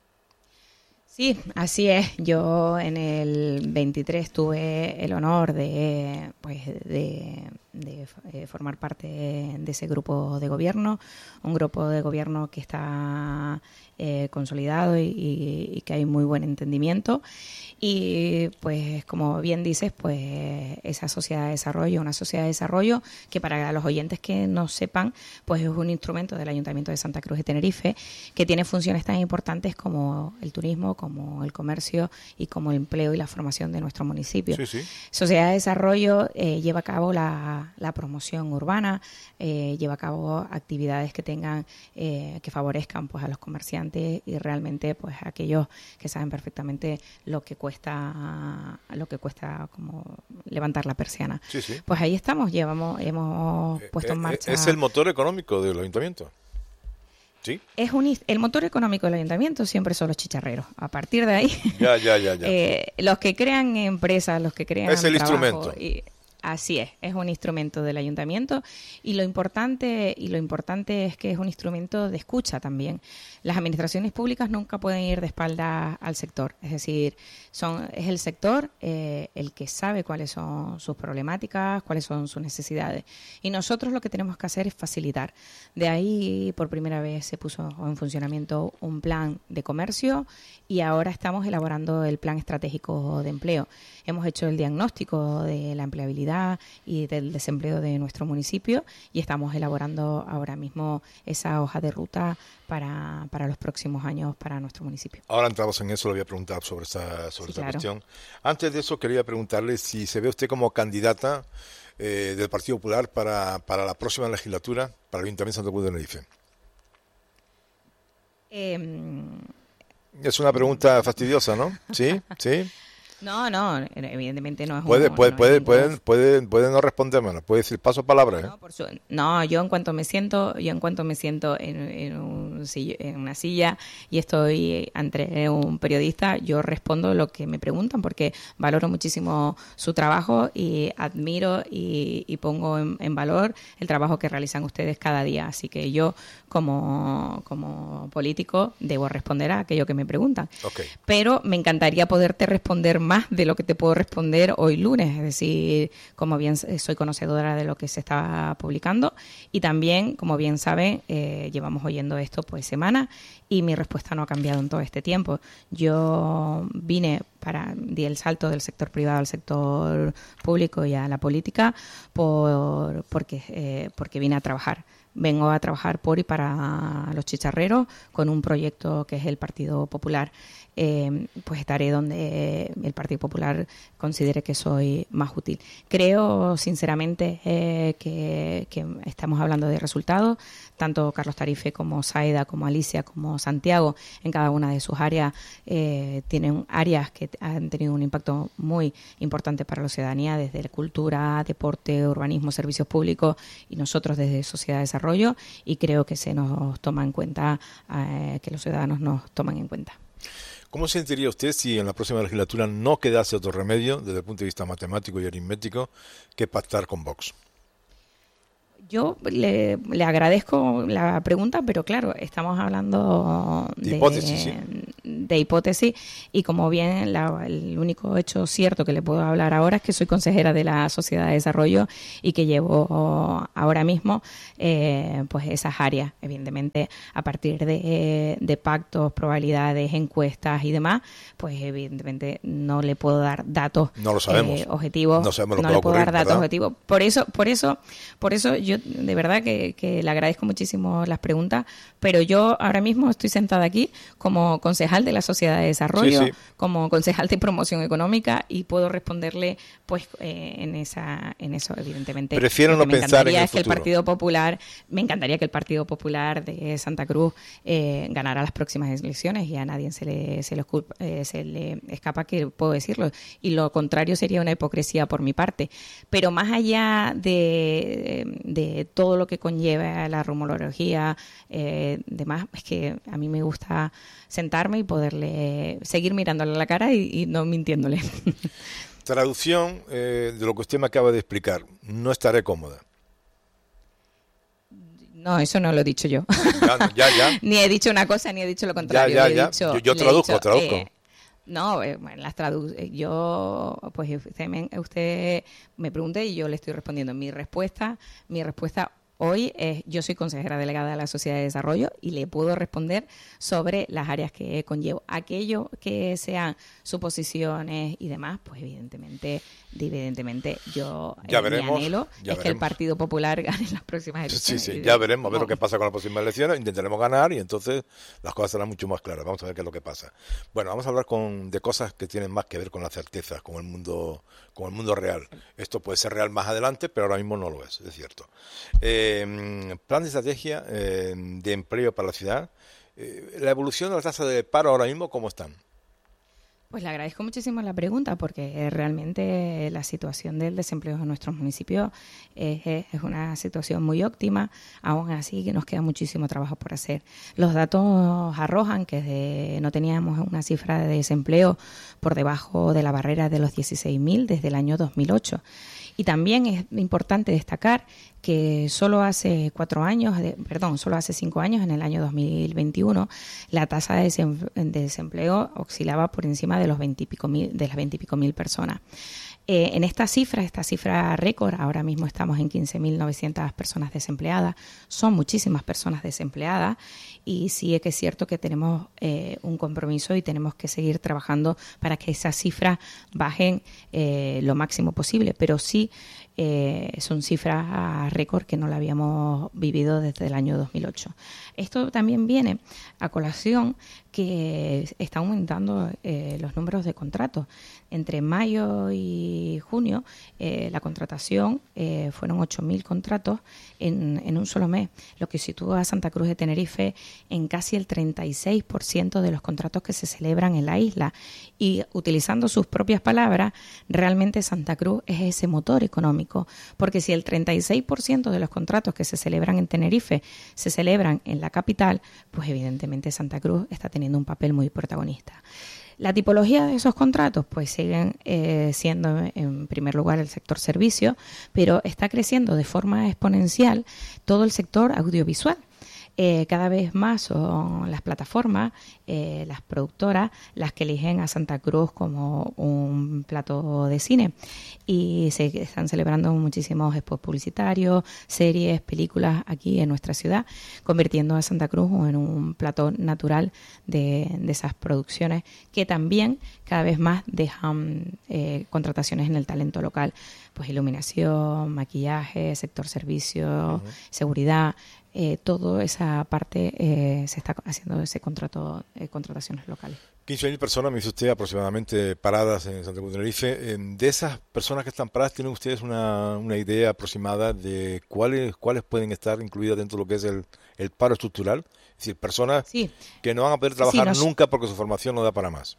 Sí, así es. Yo en el veintitrés tuve el honor de, pues, de, de, de formar parte de, de ese grupo de gobierno, un grupo de gobierno que está eh, consolidado y, y, y que hay muy buen entendimiento. Y pues como bien dices, pues esa sociedad de desarrollo, una sociedad de desarrollo que para los oyentes que no sepan, pues es un instrumento del Ayuntamiento de Santa Cruz de Tenerife que tiene funciones tan importantes como el turismo, como el comercio y como el empleo y la formación de nuestro municipio. Sí, sí. Sociedad de Desarrollo eh, lleva a cabo la, la promoción urbana, eh, lleva a cabo actividades que tengan, eh, que favorezcan pues a los comerciantes y realmente pues a aquellos que saben perfectamente lo que cuesta lo que cuesta como levantar la persiana. Sí, sí. Pues ahí estamos, llevamos, hemos eh, puesto en marcha. Es el motor económico del ayuntamiento. ¿Sí? Es un, el motor económico del ayuntamiento siempre son los chicharreros. A partir de ahí, ya, ya, ya, ya. Eh, los que crean empresas, los que crean es el trabajo, instrumento. Y, así es, es un instrumento del ayuntamiento y lo importante y lo importante es que es un instrumento de escucha también. Las administraciones públicas nunca pueden ir de espaldas al sector, es decir, son es el sector eh, el que sabe cuáles son sus problemáticas, cuáles son sus necesidades y nosotros lo que tenemos que hacer es facilitar. De ahí por primera vez se puso en funcionamiento un plan de comercio y ahora estamos elaborando el plan estratégico de empleo. Hemos hecho el diagnóstico de la empleabilidad y del desempleo de nuestro municipio y estamos elaborando ahora mismo esa hoja de ruta para, para los próximos años para nuestro municipio. Ahora entramos en eso, le voy a preguntar sobre esta, sobre sí, esta claro. cuestión. Antes de eso quería preguntarle si se ve usted como candidata eh, del Partido Popular para, para la próxima legislatura para el Ayuntamiento de Santa Cruz de Tenerife. Eh, es una pregunta fastidiosa, ¿no? ¿Sí? ¿Sí? No, no, evidentemente no es puede, un, puede, no puede, es puede, puede, puede no respondérmelo, puede decir paso palabra, ¿eh? No, por su, no, yo en cuanto me siento, yo en cuanto me siento en, en, un, en una silla y estoy ante un periodista, yo respondo lo que me preguntan porque valoro muchísimo su trabajo y admiro y, y pongo en, en valor el trabajo que realizan ustedes cada día. Así que yo como, como político debo responder a aquello que me preguntan. Okay. Pero me encantaría poderte responder más de lo que te puedo responder hoy lunes, es decir, como bien soy conocedora de lo que se está publicando y también, como bien saben, eh, llevamos oyendo esto pues semanas y mi respuesta no ha cambiado en todo este tiempo. Yo vine para, di el salto del sector privado al sector público y a la política por porque, eh, porque vine a trabajar. Vengo a trabajar por y para los chicharreros con un proyecto que es el Partido Popular. Eh, pues estaré donde el Partido Popular considere que soy más útil. Creo sinceramente eh, que, que estamos hablando de resultados, tanto Carlos Tarife como Saida, como Alicia, como Santiago, en cada una de sus áreas eh, tienen áreas que han tenido un impacto muy importante para la ciudadanía, desde la cultura, deporte, urbanismo, servicios públicos y nosotros desde Sociedad de Desarrollo y creo que se nos toma en cuenta, eh, que los ciudadanos nos toman en cuenta. ¿Cómo se sentiría usted si en la próxima legislatura no quedase otro remedio, desde el punto de vista matemático y aritmético, que pactar con Vox? Yo le, le agradezco la pregunta, pero claro, estamos hablando de, de hipótesis, sí. de hipótesis y como bien la, el único hecho cierto que le puedo hablar ahora es que soy consejera de la Sociedad de Desarrollo y que llevo ahora mismo eh, pues esas áreas. Evidentemente, a partir de, de pactos, probabilidades, encuestas y demás, pues evidentemente no le puedo dar datos no lo sabemos. Eh, objetivos. No sabemos lo no que va le a puedo ocurrir, dar datos ¿verdad? objetivos. Por eso, por eso, por eso yo de verdad que, que le agradezco muchísimo las preguntas, pero yo ahora mismo estoy sentada aquí como concejal de la Sociedad de Desarrollo, sí, sí. como concejal de Promoción Económica y puedo responderle pues eh, en esa en eso evidentemente. Prefiero no me pensar en el encantaría que el futuro. Partido Popular, me encantaría que el Partido Popular de Santa Cruz eh, ganara las próximas elecciones y a nadie se le se le, culpa, eh, se le escapa que puedo decirlo, y lo contrario sería una hipocresía por mi parte, pero más allá de, de todo todo lo que conlleva la rumorología, eh, demás, es que a mí me gusta sentarme y poderle seguir mirándole a la cara y, y no mintiéndole. Traducción eh, de lo que usted me acaba de explicar. No estaré cómoda. No, eso no lo he dicho yo. Ya, ya, ya. Ni he dicho una cosa ni he dicho lo contrario. Ya, ya, he ya. Dicho, yo, yo traduzco, dicho, traduzco. Eh, No, eh, bueno, las tradu yo, pues usted me, usted me pregunta y yo le estoy respondiendo. Mi respuesta, mi respuesta hoy es, yo soy consejera delegada de la Sociedad de Desarrollo y le puedo responder sobre las áreas que conllevo. Aquello que sean suposiciones y demás, pues evidentemente, evidentemente yo ya eh, veremos, mi anhelo ya es veremos. que el Partido Popular gane las próximas elecciones. Sí, sí, ya veremos a ver lo que pasa con las próximas elecciones. Intentaremos ganar y entonces las cosas serán mucho más claras. Vamos a ver qué es lo que pasa. Bueno, vamos a hablar con, de cosas que tienen más que ver con las certezas, con el mundo, con el mundo real. Esto puede ser real más adelante, pero ahora mismo no lo es, es cierto. Eh, plan de estrategia eh, de empleo para la ciudad. Eh, la evolución de la tasa de paro ahora mismo, ¿cómo están? Pues le agradezco muchísimo la pregunta porque realmente la situación del desempleo en nuestros municipios es, es una situación muy óptima, aún así que nos queda muchísimo trabajo por hacer. Los datos arrojan que de, no teníamos una cifra de desempleo por debajo de la barrera de los dieciséis mil desde el año dos mil ocho. Y también es importante destacar que solo hace cuatro años, de, perdón, solo hace cinco años, en el año dos mil veintiuno, la tasa de desempleo oscilaba por encima de los veintipico mil, de las veintipico mil personas. Eh, en esta cifra, esta cifra récord, ahora mismo estamos en quince mil novecientas personas desempleadas, son muchísimas personas desempleadas y sí es que es cierto que tenemos eh, un compromiso y tenemos que seguir trabajando para que esas cifras bajen eh, lo máximo posible, pero sí eh, son cifras récord que no la habíamos vivido desde el año dos mil ocho. Esto también viene a colación que está aumentando eh, los números de contratos. Entre mayo y junio, eh, la contratación eh, fueron ocho mil contratos en, en un solo mes, lo que sitúa a Santa Cruz de Tenerife en casi el treinta y seis por ciento de los contratos que se celebran en la isla. Y utilizando sus propias palabras, realmente Santa Cruz es ese motor económico, porque si el treinta y seis por ciento de los contratos que se celebran en Tenerife se celebran en la capital, pues evidentemente Santa Cruz está teniendo un papel muy protagonista. La tipología de esos contratos pues siguen eh, siendo en primer lugar el sector servicio, pero está creciendo de forma exponencial todo el sector audiovisual. Eh, cada vez más son las plataformas, eh, las productoras, las que eligen a Santa Cruz como un plato de cine y se están celebrando muchísimos spots publicitarios, series, películas aquí en nuestra ciudad, convirtiendo a Santa Cruz en un plato natural de, de esas producciones que también cada vez más dejan eh, contrataciones en el talento local, pues iluminación, maquillaje, sector servicio, uh-huh. seguridad. Eh, toda esa parte eh, se está haciendo ese contrato, eh, contrataciones locales. quince mil personas, me dice usted, aproximadamente paradas en Santa Cruz de Tenerife. De esas personas que están paradas, ¿tienen ustedes una, una idea aproximada de cuáles cuáles pueden estar incluidas dentro de lo que es el, el paro estructural? Es decir, personas sí. que no van a poder trabajar sí, nos... nunca porque su formación no da para más.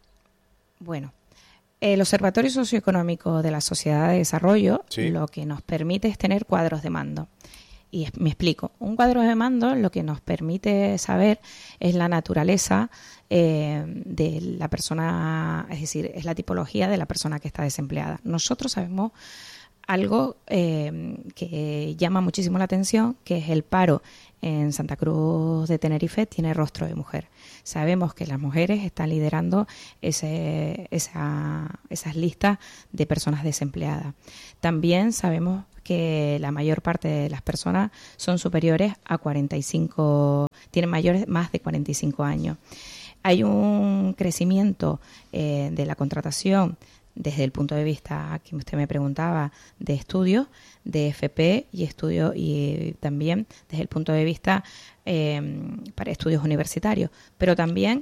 Bueno, el Observatorio Socioeconómico de la Sociedad de Desarrollo sí. lo que nos permite es tener cuadros de mando. Y me explico. Un cuadro de mando lo que nos permite saber es la naturaleza eh, de la persona, es decir, es la tipología de la persona que está desempleada. Nosotros sabemos algo eh, que llama muchísimo la atención, que es el paro en Santa Cruz de Tenerife tiene rostro de mujer. Sabemos que las mujeres están liderando ese, esa, esas listas de personas desempleadas. También sabemos que la mayor parte de las personas son superiores a cuarenta y cinco, tienen mayores más de cuarenta y cinco años. Hay un crecimiento eh, de la contratación desde el punto de vista que usted me preguntaba de estudios, de F P y estudios, y también desde el punto de vista eh, para estudios universitarios, pero también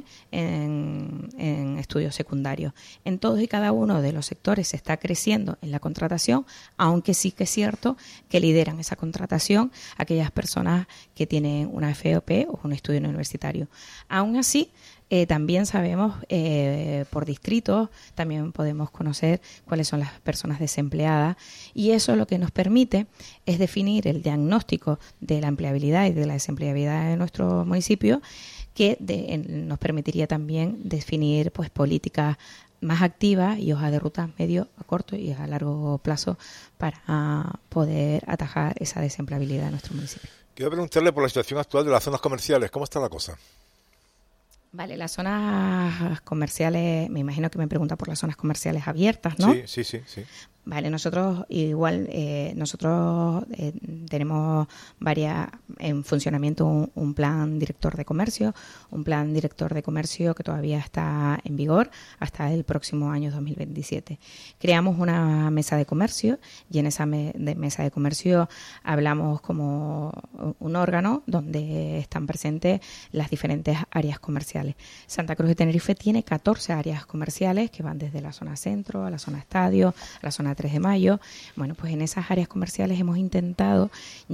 en, en estudios secundarios. En todos y cada uno de los sectores se está creciendo en la contratación, aunque sí que es cierto que lideran esa contratación aquellas personas que tienen una F P o un estudio universitario. Aún así, Eh, también sabemos eh, por distritos, también podemos conocer cuáles son las personas desempleadas, y eso lo que nos permite es definir el diagnóstico de la empleabilidad y de la desempleabilidad de nuestro municipio, que de, en, nos permitiría también definir pues políticas más activas y hojas de ruta medio, a corto y a largo plazo para uh, poder atajar esa desempleabilidad de nuestro municipio. Quiero preguntarle por la situación actual de las zonas comerciales. ¿Cómo está la cosa? Vale, las zonas comerciales, me imagino que me pregunta por las zonas comerciales abiertas, ¿no? Sí, sí, sí, sí. Vale, nosotros igual, eh, nosotros eh, tenemos varias, en funcionamiento un, un plan director de comercio, un plan director de comercio que todavía está en vigor hasta el próximo año dos mil veintisiete. Creamos una mesa de comercio y en esa me, de mesa de comercio hablamos como un órgano donde están presentes las diferentes áreas comerciales. Santa Cruz de Tenerife tiene catorce áreas comerciales que van desde la zona centro a la zona estadio, a la zona tres de mayo. Bueno, pues en esas áreas comerciales hemos intentado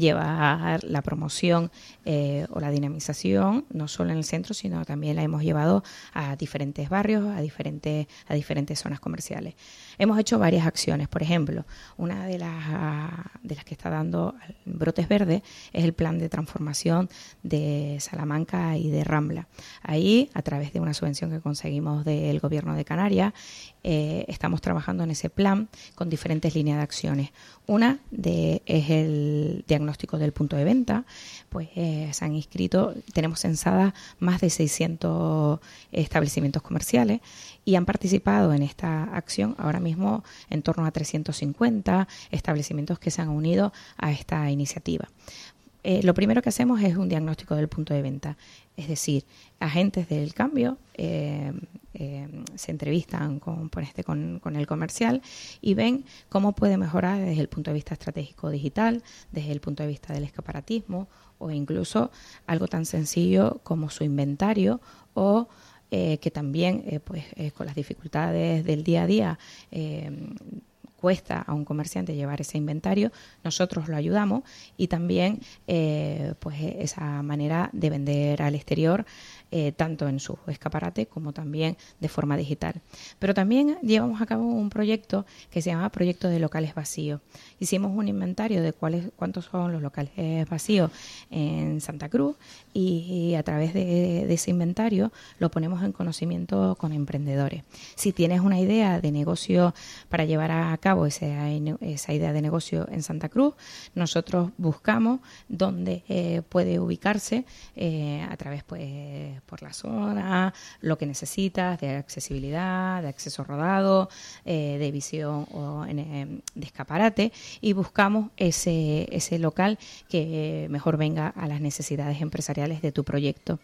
llevar la promoción eh, o la dinamización, no solo en el centro, sino también la hemos llevado a diferentes barrios, a diferentes, a diferentes zonas comerciales. Hemos hecho varias acciones. Por ejemplo, una de las, de las que está dando brotes verdes es el plan de transformación de Salamanca y de Rambla. Ahí, a través de una subvención que conseguimos del Gobierno de Canarias, eh, estamos trabajando en ese plan con diferentes líneas de acciones. Una de, es el diagnóstico del punto de venta. Pues eh, se han inscrito, tenemos censadas más de seiscientos establecimientos comerciales y han participado en esta acción ahora mismo en torno a trescientos cincuenta establecimientos que se han unido a esta iniciativa. Eh, lo primero que hacemos es un diagnóstico del punto de venta, es decir, agentes del cambio eh, eh, se entrevistan con, por este, con, con el comercial y ven cómo puede mejorar desde el punto de vista estratégico digital, desde el punto de vista del escaparatismo o incluso algo tan sencillo como su inventario o eh, que también eh, pues eh, con las dificultades del día a día eh, cuesta a un comerciante llevar ese inventario, nosotros lo ayudamos y también eh, pues esa manera de vender al exterior eh, tanto en su escaparate como también de forma digital. Pero también llevamos a cabo un proyecto que se llama Proyecto de Locales Vacíos. Hicimos un inventario de cuáles cuántos son los locales vacíos en Santa Cruz y, y a través de, de ese inventario lo ponemos en conocimiento con emprendedores. Si tienes una idea de negocio para llevar a cabo esa, esa idea de negocio en Santa Cruz, nosotros buscamos dónde eh, puede ubicarse eh, a través pues por la zona, lo que necesitas de accesibilidad, de acceso rodado, eh, de visión o en, eh, de escaparate y buscamos ese, ese local que mejor venga a las necesidades empresariales de tu proyecto.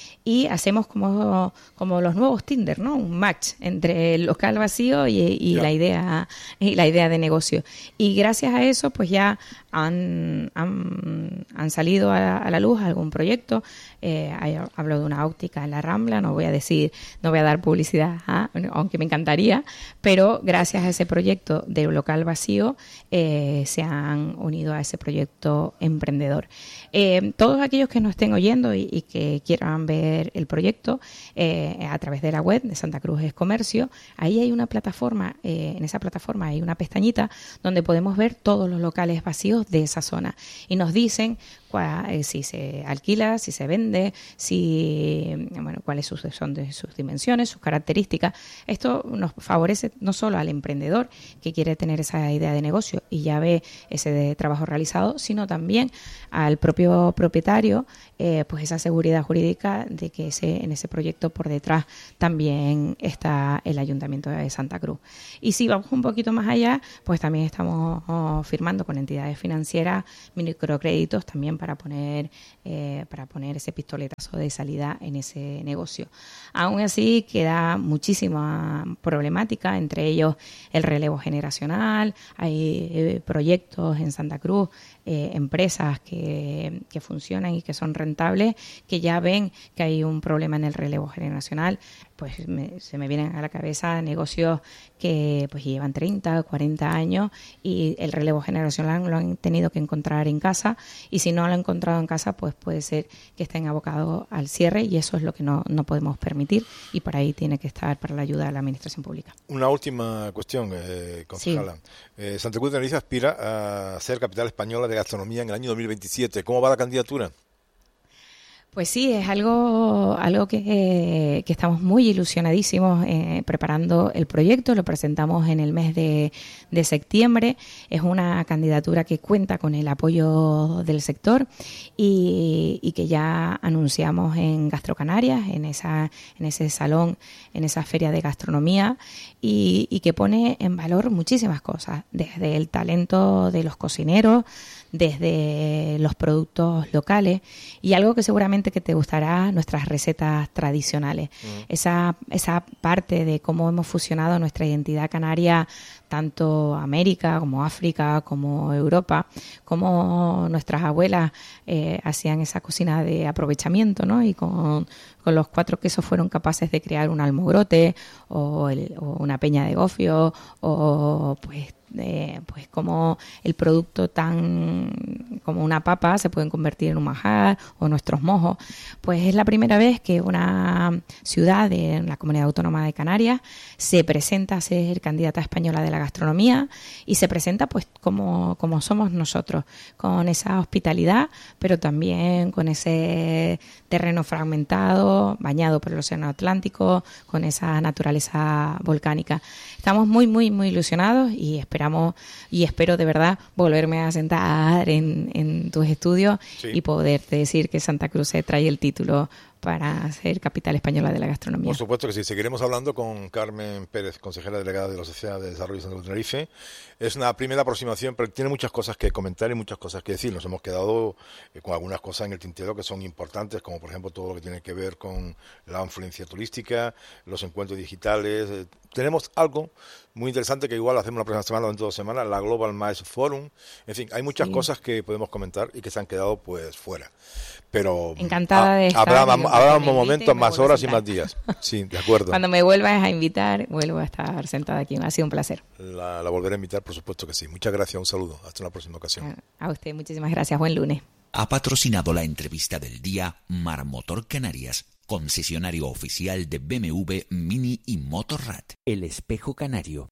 Y hacemos como, como los nuevos Tinder, ¿no? Un match entre el local vacío y, y la idea y la idea de negocio. Y gracias a eso, pues ya han, han, han salido a, a la luz algún proyecto. Eh, hablo de una óptica en la Rambla, no voy a decir, no voy a dar publicidad, ¿eh? Aunque me encantaría, pero gracias a ese proyecto de local vacío eh, se han unido a ese proyecto emprendedor. Eh, todos aquellos que nos estén oyendo y, y que quieran ver el proyecto eh, a través de la web de Santa Cruz es Comercio, ahí hay una plataforma, eh, en esa plataforma hay una una pestañita donde podemos ver todos los locales vacíos de esa zona y nos dicen cuál, eh, si se alquila, si se vende, si bueno, cuáles sus, son de sus dimensiones, sus características. Esto nos favorece no solo al emprendedor que quiere tener esa idea de negocio y ya ve ese de trabajo realizado, sino también al propio propietario, eh, pues esa seguridad jurídica de que ese, en ese proyecto por detrás también está el Ayuntamiento de Santa Cruz. Y si vamos un poquito más allá, pues también estamos oh, firmando con entidades financieras microcréditos también para poner eh, para poner ese pistoletazo de salida en ese negocio. Aún así queda muchísima problemática, entre ellos el relevo generacional. Hay eh, proyectos en Santa Cruz, eh, empresas que, que funcionan y que son rentables, que ya ven que hay un problema en el relevo generacional. Pues me, se me vienen a la cabeza negocios que pues llevan treinta, cuarenta años y el relevo generacional lo han tenido que encontrar en casa, y si no lo han encontrado en casa pues puede ser que estén abocados al cierre, y eso es lo que no, no podemos permitir, y por ahí tiene que estar para la ayuda de la Administración Pública. Una última cuestión, eh, concejala. Sí. Eh, Santa Cruz de Tenerife aspira a ser capital española de gastronomía en el año dos mil veintisiete. ¿Cómo va la candidatura? Pues sí, es algo algo que, eh, que estamos muy ilusionadísimos eh, preparando el proyecto. Lo presentamos en el mes de, de septiembre. Es una candidatura que cuenta con el apoyo del sector y, y que ya anunciamos en Gastrocanarias, en esa en ese salón, en esa feria de gastronomía, y, y que pone en valor muchísimas cosas, desde el talento de los cocineros, desde los productos locales, y algo que seguramente que te gustará, nuestras recetas tradicionales. Mm. Esa, esa parte de cómo hemos fusionado nuestra identidad canaria, tanto América como África como Europa, cómo nuestras abuelas eh, hacían esa cocina de aprovechamiento, ¿no? Y con, con los cuatro quesos fueron capaces de crear un almogrote o, el, o una peña de gofio, o pues Eh, pues como el producto tan como una papa se pueden convertir en un manjar, o nuestros mojos. Pues es la primera vez que una ciudad de la Comunidad Autónoma de Canarias se presenta a ser candidata española de la gastronomía, y se presenta pues como, como somos nosotros, con esa hospitalidad, pero también con ese terreno fragmentado, bañado por el Océano Atlántico, con esa naturaleza volcánica. Estamos muy, muy, muy ilusionados y esperamos y espero de verdad volverme a sentar en, en tus estudios, sí, y poderte decir que Santa Cruz se trae el título para ser capital española de la gastronomía. Por supuesto que sí. Seguiremos hablando con Carmen Pérez, consejera delegada de la Sociedad de Desarrollo de Santa Cruz de Tenerife. Es una primera aproximación, pero tiene muchas cosas que comentar y muchas cosas que decir. Nos hemos quedado eh, con algunas cosas en el tintero que son importantes, como por ejemplo todo lo que tiene que ver con la influencia turística, los encuentros digitales. Eh, tenemos algo muy interesante que igual hacemos la próxima semana o dentro de dos semanas, la Global Mice Forum. En fin, hay muchas sí. cosas que podemos comentar y que se han quedado pues fuera. Pero encantada a, de estar. Habrá, habrá momentos, más horas y más días. Sí, de acuerdo. Cuando me vuelvas a invitar, vuelvo a estar sentada aquí. Ha sido un placer. La, la volveré a invitar, por supuesto que sí. Muchas gracias, un saludo. Hasta una próxima ocasión. A, a usted, muchísimas gracias. Buen lunes. Ha patrocinado la entrevista del día Marmotor Canarias, concesionario oficial de B M W, Mini y Motorrad. El Espejo Canario.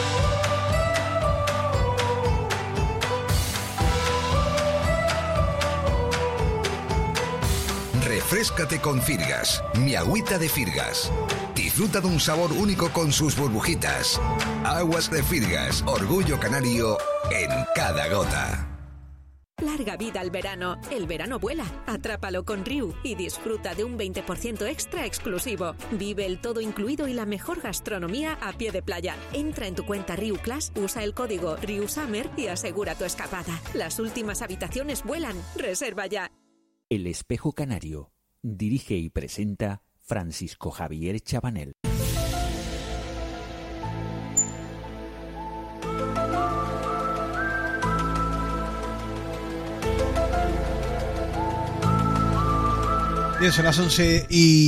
Refréscate con Firgas, mi agüita de Firgas. Disfruta de un sabor único con sus burbujitas. Aguas de Firgas, orgullo canario en cada gota. Larga vida al verano. El verano vuela. Atrápalo con Riu y disfruta de un veinte por ciento extra exclusivo. Vive el todo incluido y la mejor gastronomía a pie de playa. Entra en tu cuenta Riu Class, usa el código RIUSUMMER y asegura tu escapada. Las últimas habitaciones vuelan. Reserva ya. El Espejo Canario. Dirige y presenta Francisco Javier Chabanel. Bien, son las once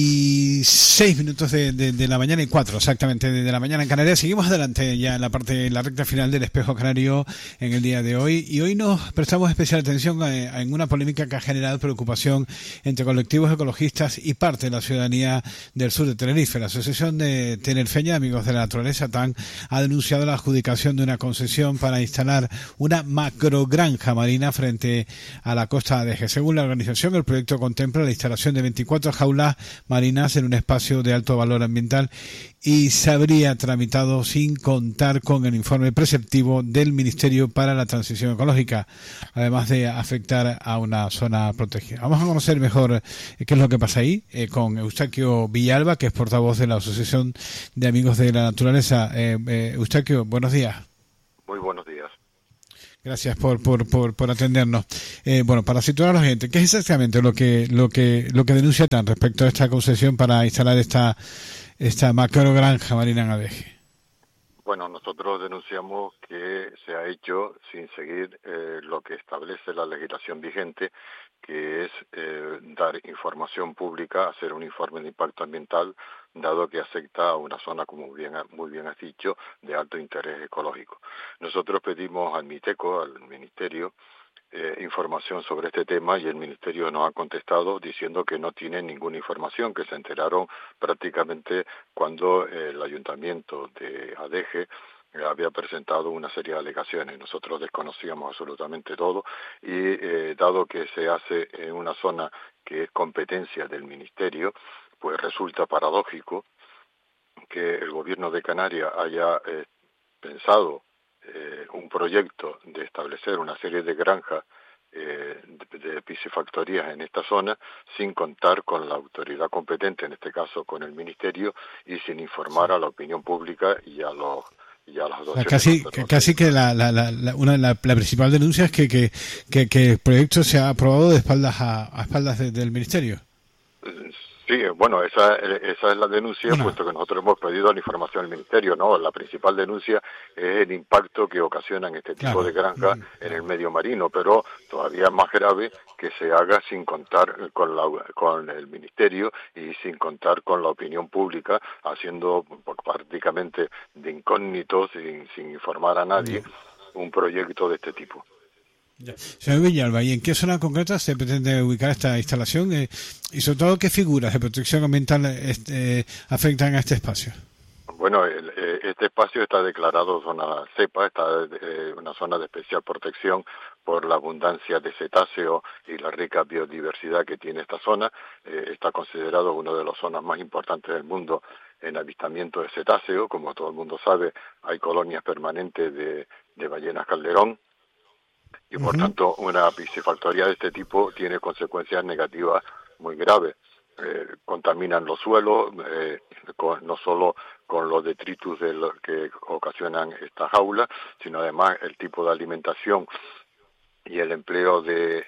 y seis minutos de, de, de la mañana y cuatro exactamente de, de la mañana en Canarias. Seguimos adelante ya en la parte, en la recta final del Espejo Canario en el día de hoy. Y hoy nos prestamos especial atención a, en una polémica que ha generado preocupación entre colectivos ecologistas y parte de la ciudadanía del sur de Tenerife. La Asociación de Tinerfeña Amigos de la Naturaleza, T A N, ha denunciado la adjudicación de una concesión para instalar una macrogranja marina frente a la costa de Adeje. Según la organización, el proyecto contempla la instalación de veinticuatro jaulas marinas en un espacio de alto valor ambiental y se habría tramitado sin contar con el informe preceptivo del Ministerio para la Transición Ecológica, además de afectar a una zona protegida. Vamos a conocer mejor qué es lo que pasa ahí eh, con Eustaquio Villalba, que es portavoz de la Asociación de Amigos de la Naturaleza. Eh, eh, Eustaquio, buenos días. Muy buenos días. Gracias por, por, por, por atendernos. Eh, bueno, para situar a la gente, ¿qué es exactamente lo que lo que lo que denuncia T A N respecto a esta concesión para instalar esta esta macrogranja marina en Adeje? Bueno, nosotros denunciamos que se ha hecho sin seguir eh, lo que establece la legislación vigente, que es eh, dar información pública, hacer un informe de impacto ambiental, dado que afecta a una zona, como bien muy bien has dicho, de alto interés ecológico. Nosotros pedimos al MITECO, al Ministerio, eh, información sobre este tema y el Ministerio nos ha contestado diciendo que no tiene ninguna información, que se enteraron prácticamente cuando eh, el Ayuntamiento de Adeje había presentado una serie de alegaciones. Nosotros desconocíamos absolutamente todo y eh, dado que se hace en una zona que es competencia del Ministerio, pues resulta paradójico que el Gobierno de Canarias haya eh, pensado eh, un proyecto de establecer una serie de granjas eh, de, de piscifactorías en esta zona sin contar con la autoridad competente, en este caso con el Ministerio, y sin informar a la opinión pública y a los y a las o sea, casi que, casi que la, la, la, una, la, la principal denuncia es que, que, que, que el proyecto se ha aprobado de espaldas a, a espaldas de, del Ministerio. Sí, bueno, esa, esa es la denuncia, no. puesto que nosotros hemos pedido la información al Ministerio, ¿no? La principal denuncia es el impacto que ocasionan este tipo claro. de granjas mm, en el medio marino, pero todavía más grave que se haga sin contar con, la, con el Ministerio y sin contar con la opinión pública, haciendo prácticamente de incógnito, sin, sin informar a nadie, mm. un proyecto de este tipo. Ya. Señor Villalba, ¿y en qué zona concreta se pretende ubicar esta instalación? Eh, y sobre todo, ¿qué figuras de protección ambiental este, eh, afectan a este espacio? Bueno, el, este espacio está declarado zona cepa, está eh, una zona de especial protección por la abundancia de cetáceos y la rica biodiversidad que tiene esta zona. Eh, está considerado una de las zonas más importantes del mundo en avistamiento de cetáceos. Como todo el mundo sabe, hay colonias permanentes de, de ballenas calderón. Y por uh-huh. tanto, una piscifactoría de este tipo tiene consecuencias negativas muy graves. Eh, contaminan los suelos, eh, con, no solo con los detritus de lo que ocasionan estas jaulas, sino además el tipo de alimentación y el empleo de,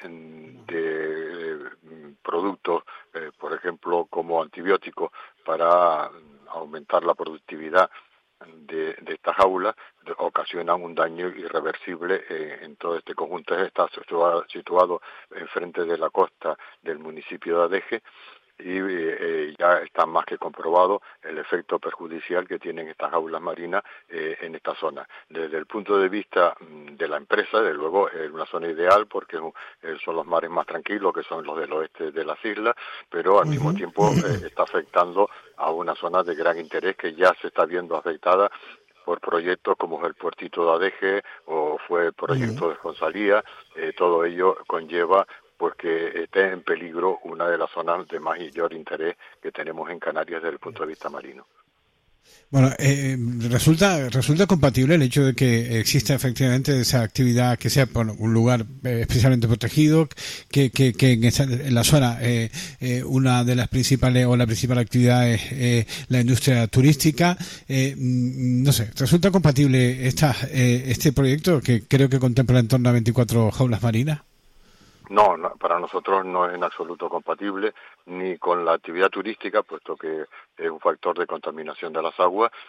de eh, productos, eh, por ejemplo, como antibióticos para aumentar la productividad de, de esta jaula, ocasionan un daño irreversible eh, en todo este conjunto. Está situado, situado enfrente de la costa del municipio de Adeje y eh, ya está más que comprobado el efecto perjudicial que tienen estas jaulas marinas eh, en esta zona. Desde el punto de vista de la empresa, desde luego es una zona ideal porque eh, son los mares más tranquilos, que son los del oeste de las islas, pero al uh-huh. mismo tiempo eh, está afectando a una zona de gran interés que ya se está viendo afectada por proyectos como es el puertito de Adeje o fue el proyecto uh-huh. de Fonsalía. Eh, todo ello conlleva pues que esté en peligro una de las zonas de mayor interés que tenemos en Canarias desde el punto de vista marino. Bueno, eh, resulta resulta compatible el hecho de que exista efectivamente esa actividad, que sea por un lugar eh, especialmente protegido, que, que, que en, esa, en la zona eh, eh, una de las principales o la principal actividad es eh, la industria turística. Eh, no sé, ¿resulta compatible esta, eh, este proyecto que creo que contempla en torno a veinticuatro jaulas marinas? No, no, para nosotros no es en absoluto compatible ni con la actividad turística, puesto que es un factor de contaminación de las aguas,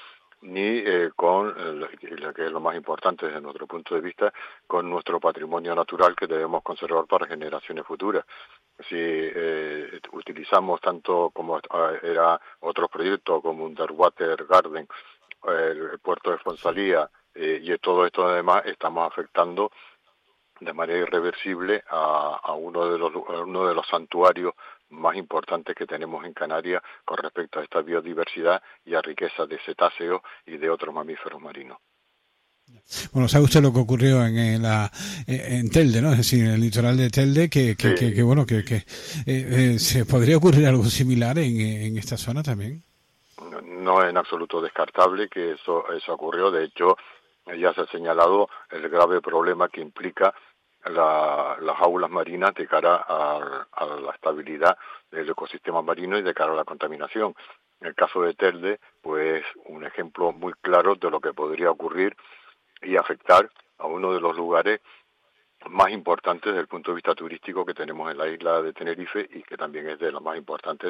ni eh, con, eh, lo que es lo más importante desde nuestro punto de vista, con nuestro patrimonio natural que debemos conservar para generaciones futuras. Si eh, utilizamos tanto como era otros proyectos como Underwater Garden, el puerto de Fonsalía eh, y todo esto además, estamos afectando de manera irreversible a, a uno de los a uno de los santuarios más importantes que tenemos en Canarias con respecto a esta biodiversidad y a riqueza de cetáceos y de otros mamíferos marinos. Bueno, sabe usted lo que ocurrió en, en la en Telde, ¿no? Es decir, en el litoral de Telde, que que, sí. que, que bueno, que, que eh, eh, se podría ocurrir algo similar en, en esta zona también. No, no es en absoluto descartable que eso eso ocurrió. De hecho, ya se ha señalado el grave problema que implica La, las aulas marinas de cara a, a la estabilidad del ecosistema marino y de cara a la contaminación. En el caso de Telde, pues un ejemplo muy claro de lo que podría ocurrir y afectar a uno de los lugares más importantes desde el punto de vista turístico que tenemos en la isla de Tenerife y que también es de los más importantes